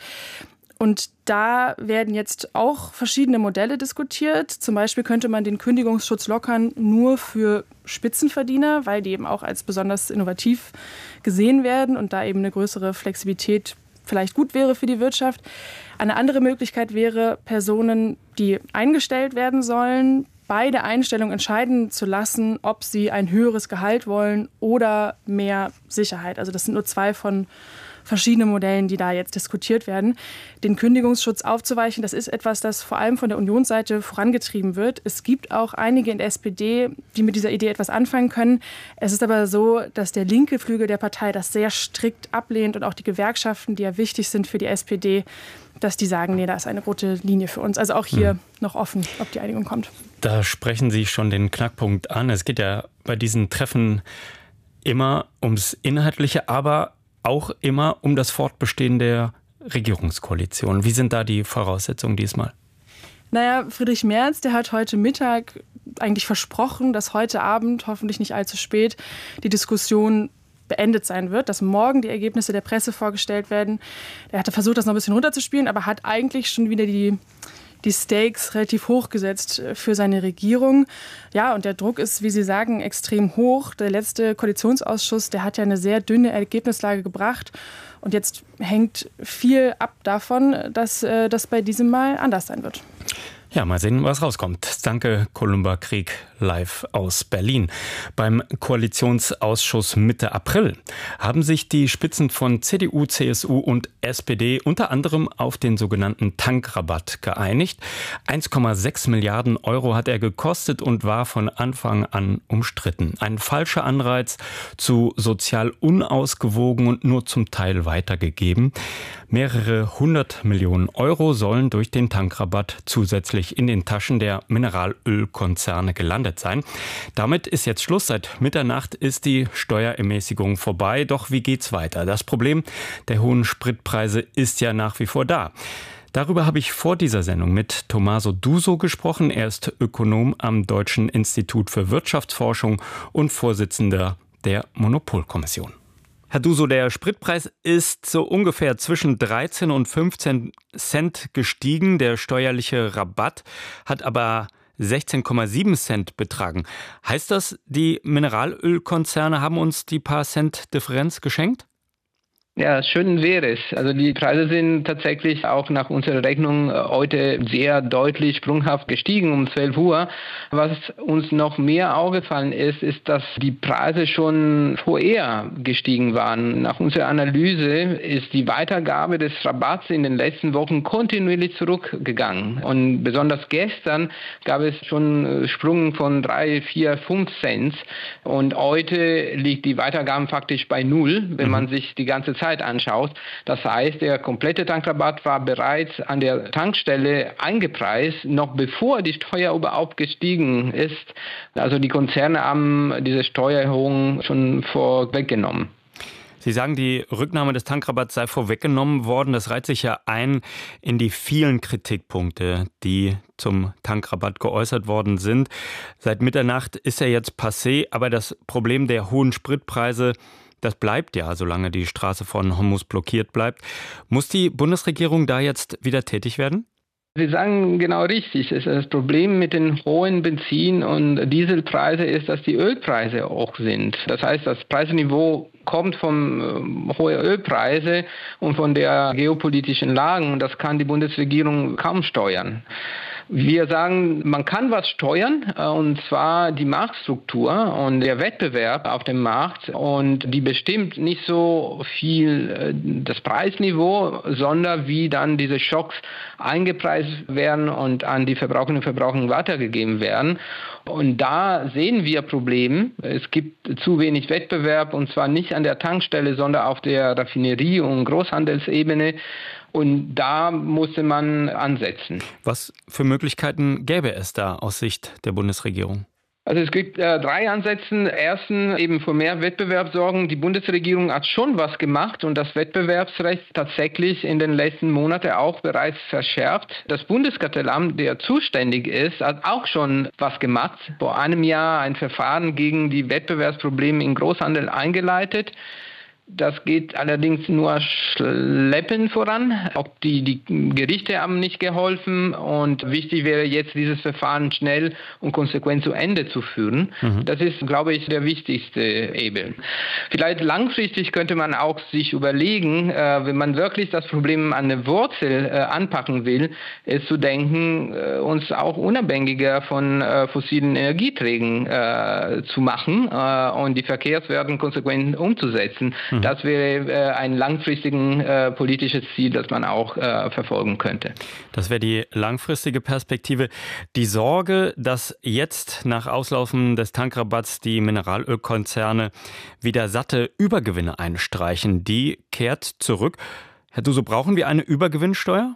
Und da werden jetzt auch verschiedene Modelle diskutiert. Zum Beispiel könnte man den Kündigungsschutz lockern nur für Spitzenverdiener, weil die eben auch als besonders innovativ gesehen werden und da eben eine größere Flexibilität vielleicht gut wäre für die Wirtschaft. Eine andere Möglichkeit wäre, Personen, die eingestellt werden sollen, bei der Einstellung entscheiden zu lassen, ob sie ein höheres Gehalt wollen oder mehr Sicherheit. Also das sind nur zwei von verschiedene Modellen, die da jetzt diskutiert werden. Den Kündigungsschutz aufzuweichen, das ist etwas, das vor allem von der Unionsseite vorangetrieben wird. Es gibt auch einige in der S P D, die mit dieser Idee etwas anfangen können. Es ist aber so, dass der linke Flügel der Partei das sehr strikt ablehnt und auch die Gewerkschaften, die ja wichtig sind für die S P D, dass die sagen, nee, da ist eine rote Linie für uns. Also auch hier hm. noch offen, ob die Einigung kommt. Da sprechen Sie schon den Knackpunkt an. Es geht ja bei diesen Treffen immer ums Inhaltliche, aber auch immer um das Fortbestehen der Regierungskoalition. Wie sind da die Voraussetzungen diesmal? Naja, Friedrich Merz, der hat heute Mittag eigentlich versprochen, dass heute Abend, hoffentlich nicht allzu spät, die Diskussion beendet sein wird, dass morgen die Ergebnisse der Presse vorgestellt werden. Er hatte versucht, das noch ein bisschen runterzuspielen, aber hat eigentlich schon wieder die, die Stakes relativ hoch gesetzt für seine Regierung. Ja, und der Druck ist, wie Sie sagen, extrem hoch. Der letzte Koalitionsausschuss, der hat ja eine sehr dünne Ergebnislage gebracht. Und jetzt hängt viel ab davon, dass äh, das bei diesem Mal anders sein wird. Ja, mal sehen, was rauskommt. Danke, Columba Krieg, live aus Berlin. Beim Koalitionsausschuss Mitte April haben sich die Spitzen von C D U, C S U und S P D unter anderem auf den sogenannten Tankrabatt geeinigt. eins Komma sechs Milliarden Euro hat er gekostet und war von Anfang an umstritten. Ein falscher Anreiz, zu sozial unausgewogen und nur zum Teil weitergegeben. Mehrere hundert Millionen Euro sollen durch den Tankrabatt zusätzlich in den Taschen der Mineralölkonzerne gelandet sein. Damit ist jetzt Schluss. Seit Mitternacht ist die Steuerermäßigung vorbei. Doch wie geht's weiter? Das Problem der hohen Spritpreise ist ja nach wie vor da. Darüber habe ich vor dieser Sendung mit Tommaso Duso gesprochen. Er ist Ökonom am Deutschen Institut für Wirtschaftsforschung und Vorsitzender der Monopolkommission. Herr Duso, der Spritpreis ist so ungefähr zwischen dreizehn und fünfzehn Cent gestiegen. Der steuerliche Rabatt hat aber sechzehn Komma sieben Cent betragen. Heißt das, die Mineralölkonzerne haben uns die paar Cent Differenz geschenkt? Ja, schön wäre es. Also die Preise sind tatsächlich auch nach unserer Rechnung heute sehr deutlich sprunghaft gestiegen um zwölf Uhr. Was uns noch mehr aufgefallen ist, ist, dass die Preise schon vorher gestiegen waren. Nach unserer Analyse ist die Weitergabe des Rabatts in den letzten Wochen kontinuierlich zurückgegangen. Und besonders gestern gab es schon Sprung von drei, vier, fünf Cent. Und heute liegt die Weitergabe faktisch bei null, wenn man sich die ganze Zeit anschaut. Das heißt, der komplette Tankrabatt war bereits an der Tankstelle eingepreist, noch bevor die Steuer überhaupt gestiegen ist. Also die Konzerne haben diese Steuererhöhung schon vorweggenommen. Sie sagen, die Rücknahme des Tankrabatts sei vorweggenommen worden. Das reiht sich ja ein in die vielen Kritikpunkte, die zum Tankrabatt geäußert worden sind. Seit Mitternacht ist er jetzt passé, aber das Problem der hohen Spritpreise, das bleibt ja, solange die Straße von Hormuz blockiert bleibt. Muss die Bundesregierung da jetzt wieder tätig werden? Sie sagen genau richtig. Das Problem mit den hohen Benzin- und Dieselpreisen ist, dass die Ölpreise hoch sind. Das heißt, das Preisniveau kommt von äh, hohen Ölpreisen und von der geopolitischen Lage. Und das kann die Bundesregierung kaum steuern. Wir sagen, man kann was steuern, und zwar die Marktstruktur und der Wettbewerb auf dem Markt. Und die bestimmt nicht so viel das Preisniveau, sondern wie dann diese Schocks eingepreist werden und an die Verbraucherinnen und Verbraucher weitergegeben werden. Und da sehen wir Probleme. Es gibt zu wenig Wettbewerb, und zwar nicht an der Tankstelle, sondern auf der Raffinerie- und Großhandelsebene. Und da musste man ansetzen. Was für Möglichkeiten gäbe es da aus Sicht der Bundesregierung? Also es gibt äh, drei Ansätze. Erstens eben für mehr Wettbewerb sorgen. Die Bundesregierung hat schon was gemacht und das Wettbewerbsrecht tatsächlich in den letzten Monaten auch bereits verschärft. Das Bundeskartellamt, der zuständig ist, hat auch schon was gemacht. Vor einem Jahr ein Verfahren gegen die Wettbewerbsprobleme im Großhandel eingeleitet. Das geht allerdings nur schleppend voran. Auch die, die Gerichte haben nicht geholfen. Und wichtig wäre jetzt, dieses Verfahren schnell und konsequent zu Ende zu führen. Mhm. Das ist, glaube ich, der wichtigste Hebel. Vielleicht langfristig könnte man auch sich überlegen, äh, wenn man wirklich das Problem an der Wurzel äh, anpacken will, ist zu denken, äh, uns auch unabhängiger von äh, fossilen Energieträgern äh, zu machen äh, und die Verkehrswerte konsequent umzusetzen. Mhm. Das wäre äh, ein langfristiges äh, politisches Ziel, das man auch äh, verfolgen könnte. Das wäre die langfristige Perspektive. Die Sorge, dass jetzt nach Auslaufen des Tankrabatts die Mineralölkonzerne wieder satte Übergewinne einstreichen, die kehrt zurück. Herr Duso, brauchen wir eine Übergewinnsteuer?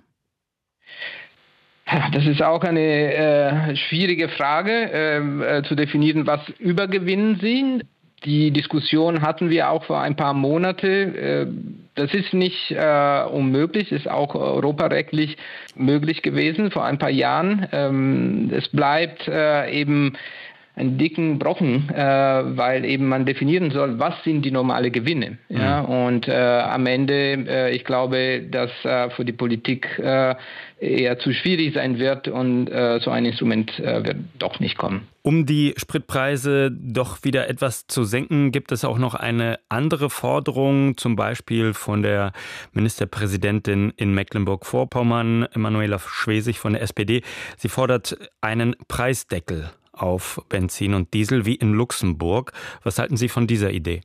Das ist auch eine äh, schwierige Frage, äh, zu definieren, was Übergewinn sind. Die Diskussion hatten wir auch vor ein paar Monaten. Das ist nicht äh, unmöglich, ist auch europarechtlich möglich gewesen vor ein paar Jahren. Ähm, es bleibt äh, eben einen dicken Brocken, äh, weil eben man definieren soll, was sind die normale Gewinne. Mhm. Ja? Und äh, am Ende, äh, ich glaube, dass äh, für die Politik äh, eher zu schwierig sein wird und äh, so ein Instrument äh, wird doch nicht kommen. Um die Spritpreise doch wieder etwas zu senken, gibt es auch noch eine andere Forderung, zum Beispiel von der Ministerpräsidentin in Mecklenburg-Vorpommern, Emanuela Schwesig von der S P D. Sie fordert einen Preisdeckel auf Benzin und Diesel wie in Luxemburg. Was halten Sie von dieser Idee?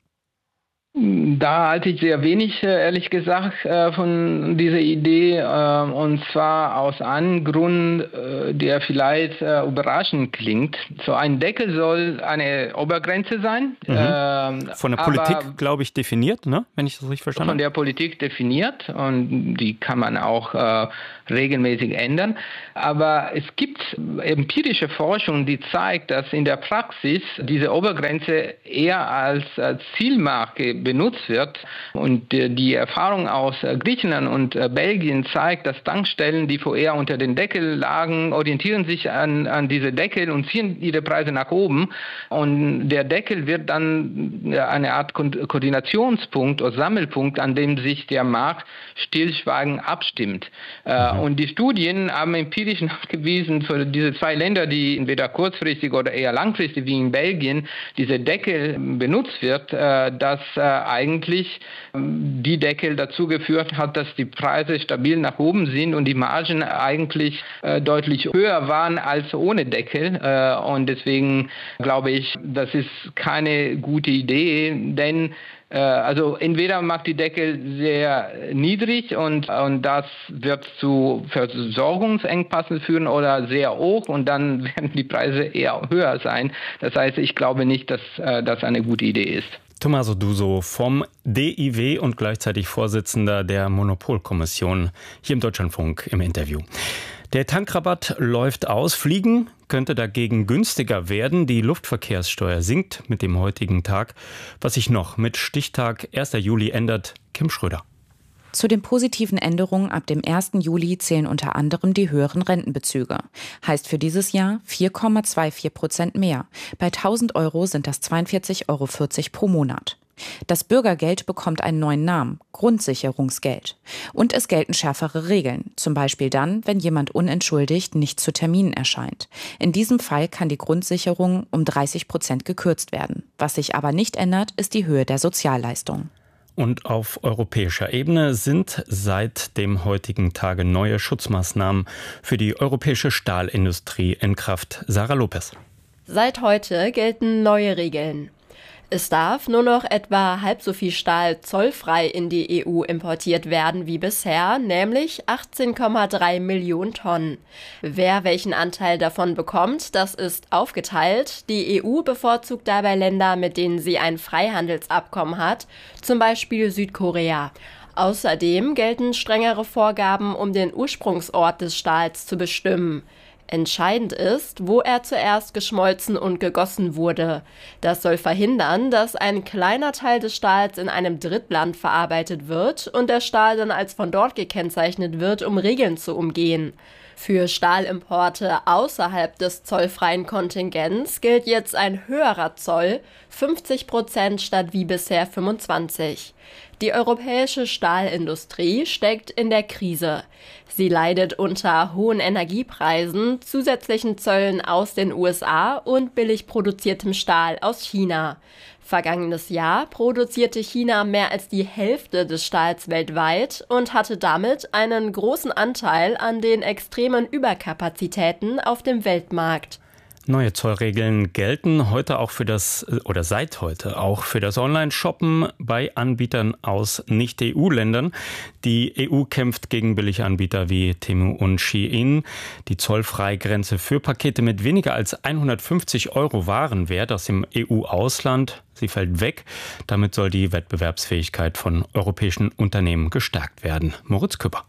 Da halte ich sehr wenig, ehrlich gesagt, von dieser Idee, und zwar aus einem Grund, der vielleicht überraschend klingt. So ein Deckel soll eine Obergrenze sein. Mhm. Von der Politik, glaube ich, definiert, ne? Wenn ich das richtig verstanden habe. Von der Politik definiert, und die kann man auch äh, regelmäßig ändern. Aber es gibt empirische Forschung, die zeigt, dass in der Praxis diese Obergrenze eher als äh, Zielmarke benutzt wird. Und äh, die Erfahrung aus äh, Griechenland und äh, Belgien zeigt, dass Tankstellen, die vorher unter den Deckel lagen, orientieren sich an, an diese Deckel und ziehen ihre Preise nach oben. Und der Deckel wird dann äh, eine Art Ko- Koordinationspunkt oder Sammelpunkt, an dem sich der Markt stillschweigend abstimmt. Äh, mhm. Und die Studien haben empirisch nachgewiesen, für diese zwei Länder, die entweder kurzfristig oder eher langfristig wie in Belgien diese Deckel benutzt wird, äh, dass äh, eigentlich die Deckel dazu geführt hat, dass die Preise stabil nach oben sind und die Margen eigentlich äh, deutlich höher waren als ohne Deckel. Äh, und deswegen glaube ich, das ist keine gute Idee, denn äh, also entweder macht die Deckel sehr niedrig und, und das wird zu Versorgungsengpassen führen, oder sehr hoch und dann werden die Preise eher höher sein. Das heißt, ich glaube nicht, dass äh, das eine gute Idee ist. Tommaso Duso vom D I W und gleichzeitig Vorsitzender der Monopolkommission hier im Deutschlandfunk im Interview. Der Tankrabatt läuft aus. Fliegen könnte dagegen günstiger werden. Die Luftverkehrssteuer sinkt mit dem heutigen Tag. Was sich noch mit Stichtag erster Juli ändert, Kim Schröder. Zu den positiven Änderungen ab dem ersten Juli zählen unter anderem die höheren Rentenbezüge. Heißt für dieses Jahr vier Komma vierundzwanzig Prozent mehr. Bei tausend Euro sind das zweiundvierzig Komma vierzig Euro pro Monat. Das Bürgergeld bekommt einen neuen Namen, Grundsicherungsgeld. Und es gelten schärfere Regeln, zum Beispiel dann, wenn jemand unentschuldigt nicht zu Terminen erscheint. In diesem Fall kann die Grundsicherung um dreißig Prozent gekürzt werden. Was sich aber nicht ändert, ist die Höhe der Sozialleistung. Und auf europäischer Ebene sind seit dem heutigen Tage neue Schutzmaßnahmen für die europäische Stahlindustrie in Kraft. Sarah Lopez. Seit heute gelten neue Regeln. Es darf nur noch etwa halb so viel Stahl zollfrei in die E U importiert werden wie bisher, nämlich achtzehn Komma drei Millionen Tonnen. Wer welchen Anteil davon bekommt, das ist aufgeteilt. Die E U bevorzugt dabei Länder, mit denen sie ein Freihandelsabkommen hat, zum Beispiel Südkorea. Außerdem gelten strengere Vorgaben, um den Ursprungsort des Stahls zu bestimmen. Entscheidend ist, wo er zuerst geschmolzen und gegossen wurde. Das soll verhindern, dass ein kleiner Teil des Stahls in einem Drittland verarbeitet wird und der Stahl dann als von dort gekennzeichnet wird, um Regeln zu umgehen. Für Stahlimporte außerhalb des zollfreien Kontingents gilt jetzt ein höherer Zoll, fünfzig Prozent statt wie bisher fünfundzwanzig. Die europäische Stahlindustrie steckt in der Krise. Sie leidet unter hohen Energiepreisen, zusätzlichen Zöllen aus den U S A und billig produziertem Stahl aus China. Vergangenes Jahr produzierte China mehr als die Hälfte des Stahls weltweit und hatte damit einen großen Anteil an den extremen Überkapazitäten auf dem Weltmarkt. Neue Zollregeln gelten heute auch für das, oder seit heute auch für das Online-Shoppen bei Anbietern aus Nicht-E U-Ländern. Die E U kämpft gegen Billiganbieter wie Temu und Shein. Die Zollfreigrenze für Pakete mit weniger als hundertfünfzig Euro Warenwert aus dem E U-Ausland, sie fällt weg. Damit soll die Wettbewerbsfähigkeit von europäischen Unternehmen gestärkt werden. Moritz Küpper.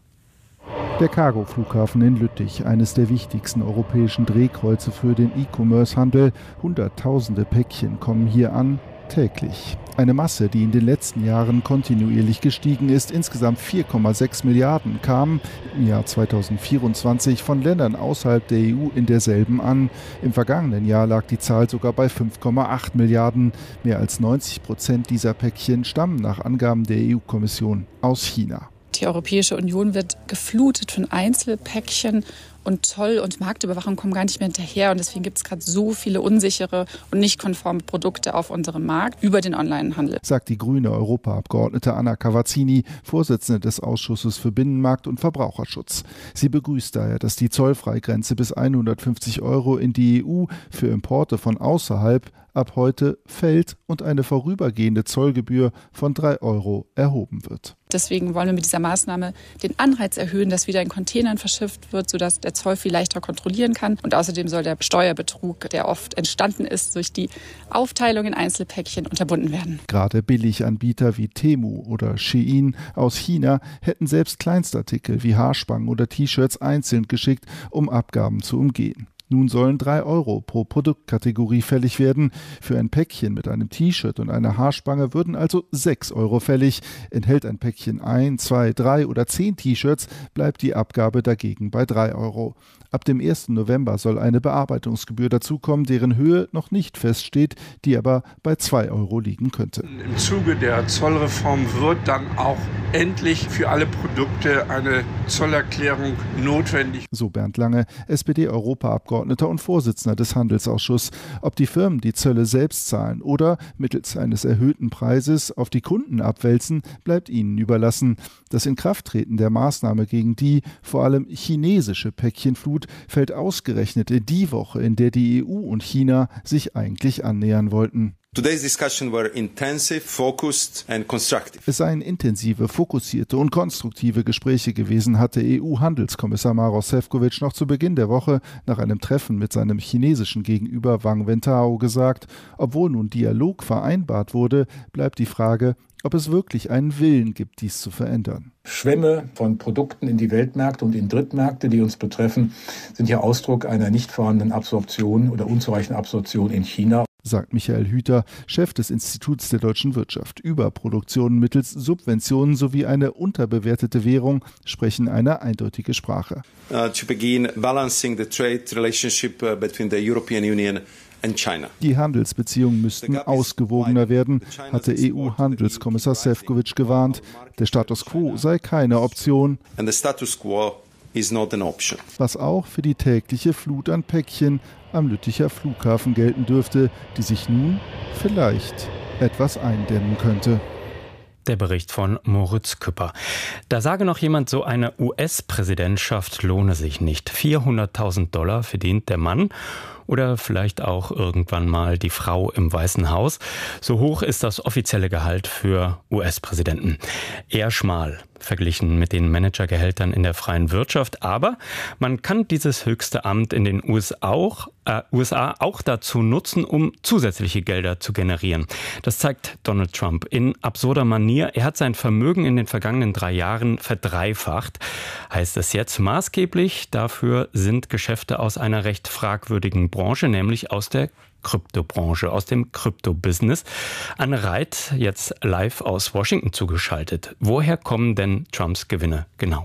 Der Cargo-Flughafen in Lüttich, eines der wichtigsten europäischen Drehkreuze für den E-Commerce-Handel. Hunderttausende Päckchen kommen hier an. täglich. Eine Masse, die in den letzten Jahren kontinuierlich gestiegen ist. Insgesamt vier Komma sechs Milliarden kamen im Jahr zweitausendvierundzwanzig von Ländern außerhalb der E U in derselben an. Im vergangenen Jahr lag die Zahl sogar bei fünf Komma acht Milliarden. Mehr als neunzig Prozent dieser Päckchen stammen nach Angaben der E U-Kommission aus China. Die Europäische Union wird geflutet von Einzelpäckchen und Zoll- und Marktüberwachung kommen gar nicht mehr hinterher. Und deswegen gibt es gerade so viele unsichere und nicht konforme Produkte auf unserem Markt über den Onlinehandel. Sagt die grüne Europaabgeordnete Anna Cavazzini, Vorsitzende des Ausschusses für Binnenmarkt und Verbraucherschutz. Sie begrüßt daher, dass die Zollfreigrenze bis hundertfünfzig Euro in die E U für Importe von außerhalb ab heute fällt und eine vorübergehende Zollgebühr von drei Euro erhoben wird. Deswegen wollen wir mit dieser Maßnahme den Anreiz erhöhen, dass wieder in Containern verschifft wird, sodass der Zoll viel leichter kontrollieren kann. Und außerdem soll der Steuerbetrug, der oft entstanden ist, durch die Aufteilung in Einzelpäckchen unterbunden werden. Gerade Billiganbieter wie Temu oder Shein aus China hätten selbst Kleinstartikel wie Haarspangen oder T-Shirts einzeln geschickt, um Abgaben zu umgehen. Nun sollen drei Euro pro Produktkategorie fällig werden. Für ein Päckchen mit einem T-Shirt und einer Haarspange würden also sechs Euro fällig. Enthält ein Päckchen ein, zwei, drei oder zehn T-Shirts, bleibt die Abgabe dagegen bei drei Euro. Ab dem ersten November soll eine Bearbeitungsgebühr dazukommen, deren Höhe noch nicht feststeht, die aber bei zwei Euro liegen könnte. Im Zuge der Zollreform wird dann auch endlich für alle Produkte eine Zollerklärung notwendig. So Bernd Lange, S P D-Europaabgeordneter und Vorsitzender des Handelsausschusses. Ob die Firmen die Zölle selbst zahlen oder mittels eines erhöhten Preises auf die Kunden abwälzen, bleibt ihnen überlassen. Das Inkrafttreten der Maßnahme gegen die vor allem chinesische Päckchenflut fällt ausgerechnet in die Woche, in der die E U und China sich eigentlich annähern wollten. Today's discussion were intensive, focused and constructive. Es seien intensive, fokussierte und konstruktive Gespräche gewesen, hatte E U-Handelskommissar Maroš Šefčovič noch zu Beginn der Woche nach einem Treffen mit seinem chinesischen Gegenüber Wang Wentao gesagt. Obwohl nun Dialog vereinbart wurde, bleibt die Frage, ob es wirklich einen Willen gibt, dies zu verändern. Schwämme von Produkten in die Weltmärkte und in Drittmärkte, die uns betreffen, sind ja Ausdruck einer nicht vorhandenen Absorption oder unzureichenden Absorption in China. Sagt Michael Hüter, Chef des Instituts der deutschen Wirtschaft. Überproduktionen mittels Subventionen sowie eine unterbewertete Währung sprechen eine eindeutige Sprache. Uh, to begin balancing the trade relationship uh, between the European Union and China. Die Handelsbeziehungen müssten ausgewogener werden, hatte E U-Handelskommissar Šefčovič gewarnt. Der Status quo sei keine Option. And the status quo is not an option. Was auch für die tägliche Flut an Päckchen am Lütticher Flughafen gelten dürfte, die sich nun vielleicht etwas eindämmen könnte. Der Bericht von Moritz Küpper. Da sage noch jemand, so eine U S-Präsidentschaft lohne sich nicht. vierhunderttausend Dollar verdient der Mann oder vielleicht auch irgendwann mal die Frau im Weißen Haus. So hoch ist das offizielle Gehalt für U S-Präsidenten. Eher schmal verglichen mit den Managergehältern in der freien Wirtschaft. Aber man kann dieses höchste Amt in den U S A auch, äh, U S A auch dazu nutzen, um zusätzliche Gelder zu generieren. Das zeigt Donald Trump in absurder Manier. Er hat sein Vermögen in den vergangenen drei Jahren verdreifacht. Heißt es jetzt maßgeblich, dafür sind Geschäfte aus einer recht fragwürdigen Branche, nämlich aus der Kryptobranche, aus dem Krypto-Business. Anne Reit, jetzt live aus Washington zugeschaltet. Woher kommen denn Trumps Gewinne genau?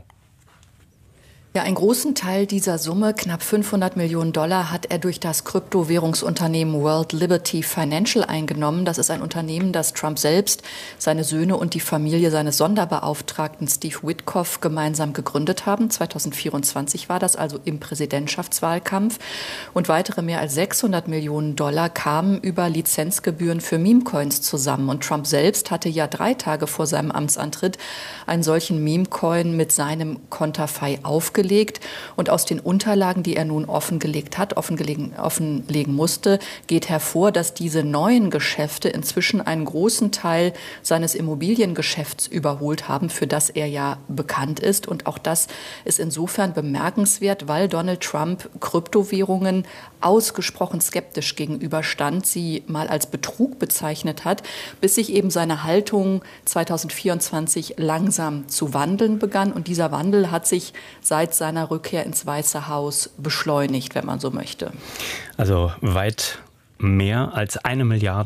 Ja, einen großen Teil dieser Summe, knapp fünfhundert Millionen Dollar, hat er durch das Kryptowährungsunternehmen World Liberty Financial eingenommen. Das ist ein Unternehmen, das Trump selbst, seine Söhne und die Familie seines Sonderbeauftragten Steve Witkoff gemeinsam gegründet haben. zweitausendvierundzwanzig war das, also im Präsidentschaftswahlkampf. Und weitere mehr als sechshundert Millionen Dollar kamen über Lizenzgebühren für Meme-Coins zusammen. Und Trump selbst hatte ja drei Tage vor seinem Amtsantritt einen solchen Meme-Coin mit seinem Konterfei aufgelegt. Und aus den Unterlagen, die er nun offengelegt hat, offenlegen, offenlegen musste, geht hervor, dass diese neuen Geschäfte inzwischen einen großen Teil seines Immobiliengeschäfts überholt haben, für das er ja bekannt ist. Und auch das ist insofern bemerkenswert, weil Donald Trump Kryptowährungen ausgesprochen skeptisch gegenüberstand, sie mal als Betrug bezeichnet hat, bis sich eben seine Haltung zweitausendvierundzwanzig langsam zu wandeln begann. Und dieser Wandel hat sich seit seiner Rückkehr ins Weiße Haus beschleunigt, wenn man so möchte. Also weit mehr als eine Milliarde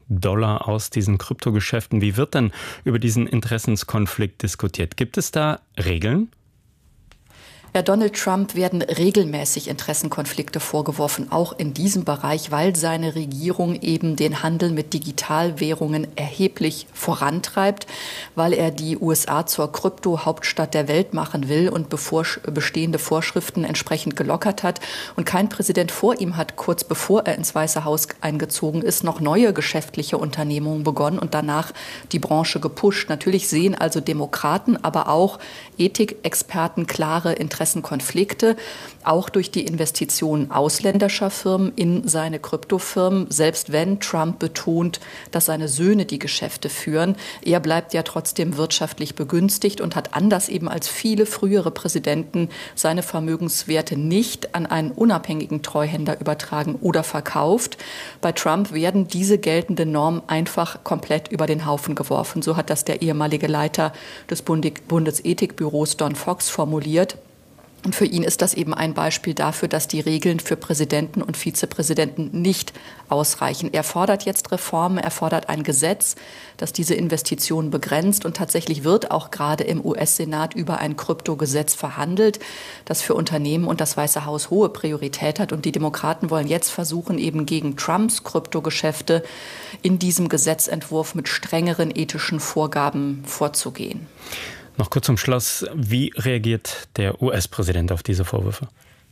Dollar aus diesen Kryptogeschäften. Wie wird denn über diesen Interessenskonflikt diskutiert? Gibt es da Regeln? Ja, Donald Trump werden regelmäßig Interessenkonflikte vorgeworfen, auch in diesem Bereich, weil seine Regierung eben den Handel mit Digitalwährungen erheblich vorantreibt, weil er die U S A zur Krypto-Hauptstadt der Welt machen will und bevor bestehende Vorschriften entsprechend gelockert hat. Und kein Präsident vor ihm hat, kurz bevor er ins Weiße Haus eingezogen ist, noch neue geschäftliche Unternehmungen begonnen und danach die Branche gepusht. Natürlich sehen also Demokraten, aber auch Ethikexperten klare Interessen Konflikte, auch durch die Investitionen ausländischer Firmen in seine Kryptofirmen, selbst wenn Trump betont, dass seine Söhne die Geschäfte führen. Er bleibt ja trotzdem wirtschaftlich begünstigt und hat anders eben als viele frühere Präsidenten seine Vermögenswerte nicht an einen unabhängigen Treuhänder übertragen oder verkauft. Bei Trump werden diese geltenden Normen einfach komplett über den Haufen geworfen. So hat das der ehemalige Leiter des Bundesethikbüros Don Fox formuliert. Und für ihn ist das eben ein Beispiel dafür, dass die Regeln für Präsidenten und Vizepräsidenten nicht ausreichen. Er fordert jetzt Reformen, er fordert ein Gesetz, das diese Investitionen begrenzt. Und tatsächlich wird auch gerade im U S-Senat über ein Kryptogesetz verhandelt, das für Unternehmen und das Weiße Haus hohe Priorität hat. Und die Demokraten wollen jetzt versuchen, eben gegen Trumps Kryptogeschäfte in diesem Gesetzentwurf mit strengeren ethischen Vorgaben vorzugehen. Noch kurz zum Schluss, wie reagiert der U S-Präsident auf diese Vorwürfe?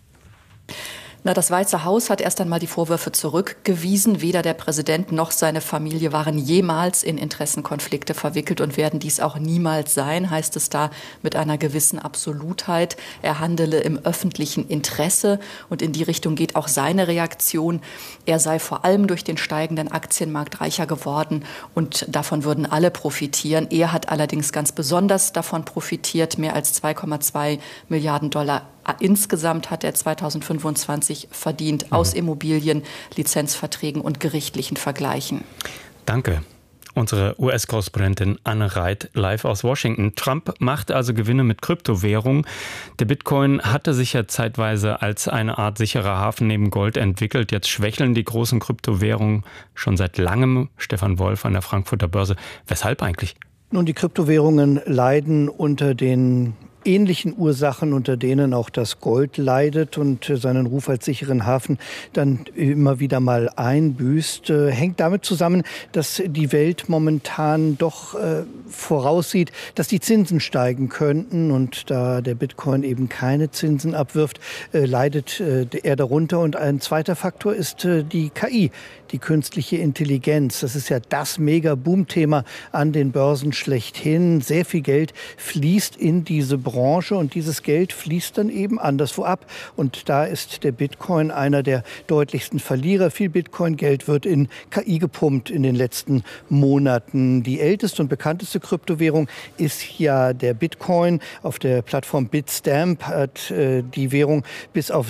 Na, das Weiße Haus hat erst einmal die Vorwürfe zurückgewiesen. Weder der Präsident noch seine Familie waren jemals in Interessenkonflikte verwickelt und werden dies auch niemals sein, heißt es da mit einer gewissen Absolutheit. Er handele im öffentlichen Interesse und in die Richtung geht auch seine Reaktion. Er sei vor allem durch den steigenden Aktienmarkt reicher geworden und davon würden alle profitieren. Er hat allerdings ganz besonders davon profitiert, mehr als zwei Komma zwei Milliarden Dollar insgesamt hat er zweitausendfünfundzwanzig verdient aus Immobilien, Lizenzverträgen und gerichtlichen Vergleichen. Danke. Unsere U S-Korrespondentin Anne Reit live aus Washington. Trump macht also Gewinne mit Kryptowährungen. Der Bitcoin hatte sich ja zeitweise als eine Art sicherer Hafen neben Gold entwickelt. Jetzt schwächeln die großen Kryptowährungen schon seit langem. Stefan Wolf an der Frankfurter Börse. Weshalb eigentlich? Nun, die Kryptowährungen leiden unter den ähnlichen Ursachen, unter denen auch das Gold leidet und seinen Ruf als sicheren Hafen dann immer wieder mal einbüßt, äh, hängt damit zusammen, dass die Welt momentan doch äh, voraussieht, dass die Zinsen steigen könnten und da der Bitcoin eben keine Zinsen abwirft, äh, leidet äh, er darunter. Und ein zweiter Faktor ist äh, die K I, die künstliche Intelligenz. Das ist ja das Mega-Boom-Thema an den Börsen schlechthin. Sehr viel Geld fließt in diese Branche. Branche und dieses Geld fließt dann eben anderswo ab. Und da ist der Bitcoin einer der deutlichsten Verlierer. Viel Bitcoin-Geld wird in K I gepumpt in den letzten Monaten. Die älteste und bekannteste Kryptowährung ist ja der Bitcoin. Auf der Plattform Bitstamp hat äh, die Währung bis auf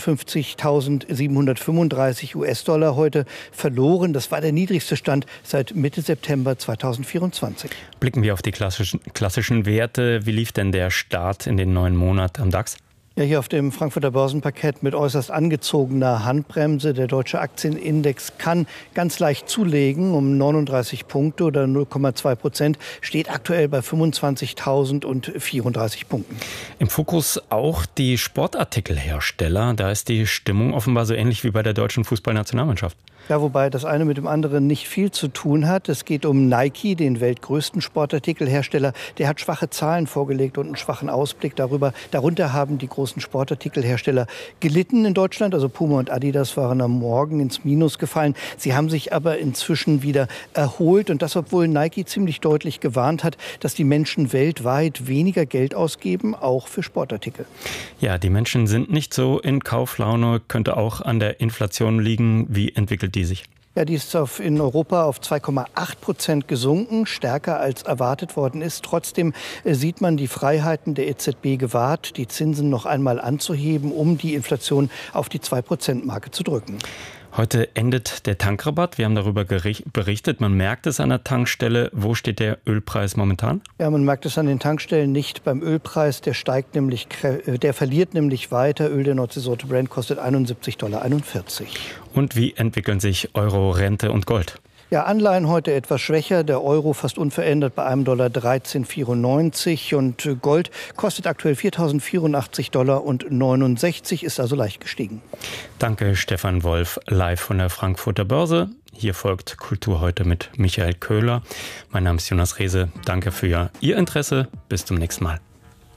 siebenundfünfzigtausendsiebenhundertfünfunddreißig U S-Dollar heute verloren. Das war der niedrigste Stand seit Mitte September zweitausendvierundzwanzig. Blicken wir auf die klassischen, klassischen Werte. Wie lief denn der Start in den neuen Monat am DAX? Ja, hier auf dem Frankfurter Börsenparkett mit äußerst angezogener Handbremse. Der deutsche Aktienindex kann ganz leicht zulegen um neununddreißig Punkte oder null Komma zwei Prozent, steht aktuell bei fünfundzwanzigtausendvierunddreißig Punkten. Im Fokus auch die Sportartikelhersteller. Da ist die Stimmung offenbar so ähnlich wie bei der deutschen Fußballnationalmannschaft. Ja, wobei das eine mit dem anderen nicht viel zu tun hat. Es geht um Nike, den weltgrößten Sportartikelhersteller. Der hat schwache Zahlen vorgelegt und einen schwachen Ausblick darüber. Darunter haben die großen Sportartikelhersteller gelitten in Deutschland. Also Puma und Adidas waren am Morgen ins Minus gefallen. Sie haben sich aber inzwischen wieder erholt. Und das, obwohl Nike ziemlich deutlich gewarnt hat, dass die Menschen weltweit weniger Geld ausgeben, auch für Sportartikel. Ja, die Menschen sind nicht so in Kauflaune. Könnte auch an der Inflation liegen. Wie entwickelt die sich? Ja, die ist auf, in Europa auf zwei Komma acht Prozent gesunken, stärker als erwartet worden ist. Trotzdem äh, sieht man die Freiheiten der E Z B gewahrt, die Zinsen noch einmal anzuheben, um die Inflation auf die zwei Prozent Marke zu drücken. Heute endet der Tankrabatt. Wir haben darüber berichtet. Man merkt es an der Tankstelle. Wo steht der Ölpreis momentan? Ja, man merkt es an den Tankstellen nicht beim Ölpreis. Der steigt nämlich, der verliert nämlich weiter. Öl der Nordseesorte Brent kostet einundsiebzig Komma einundvierzig Dollar. Und wie entwickeln sich Euro, Rente und Gold? Ja, Anleihen heute etwas schwächer, der Euro fast unverändert bei einem Dollar dreizehn vierundneunzig und Gold kostet aktuell viertausendvierundachtzig Dollar und neunundsechzig, ist also leicht gestiegen. Danke, Stefan Wolf, live von der Frankfurter Börse. Hier folgt Kultur heute mit Michael Köhler. Mein Name ist Jonas Rehse. Danke für Ihr Interesse. Bis zum nächsten Mal.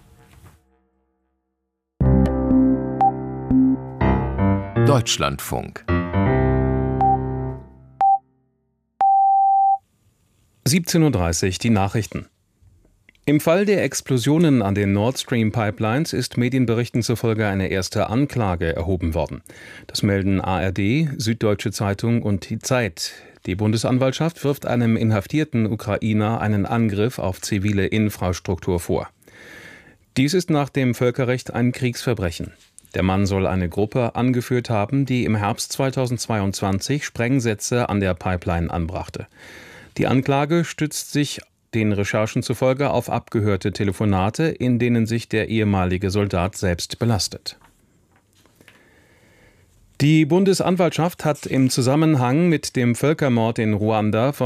Deutschlandfunk. siebzehn Uhr dreißig, die Nachrichten. Im Fall der Explosionen an den Nord Stream Pipelines ist Medienberichten zufolge eine erste Anklage erhoben worden. Das melden A R D, Süddeutsche Zeitung und die Zeit. Die Bundesanwaltschaft wirft einem inhaftierten Ukrainer einen Angriff auf zivile Infrastruktur vor. Dies ist nach dem Völkerrecht ein Kriegsverbrechen. Der Mann soll eine Gruppe angeführt haben, die im Herbst zweitausendzweiundzwanzig Sprengsätze an der Pipeline anbrachte. Die Anklage stützt sich den Recherchen zufolge auf abgehörte Telefonate, in denen sich der ehemalige Soldat selbst belastet. Die Bundesanwaltschaft hat im Zusammenhang mit dem Völkermord in Ruanda von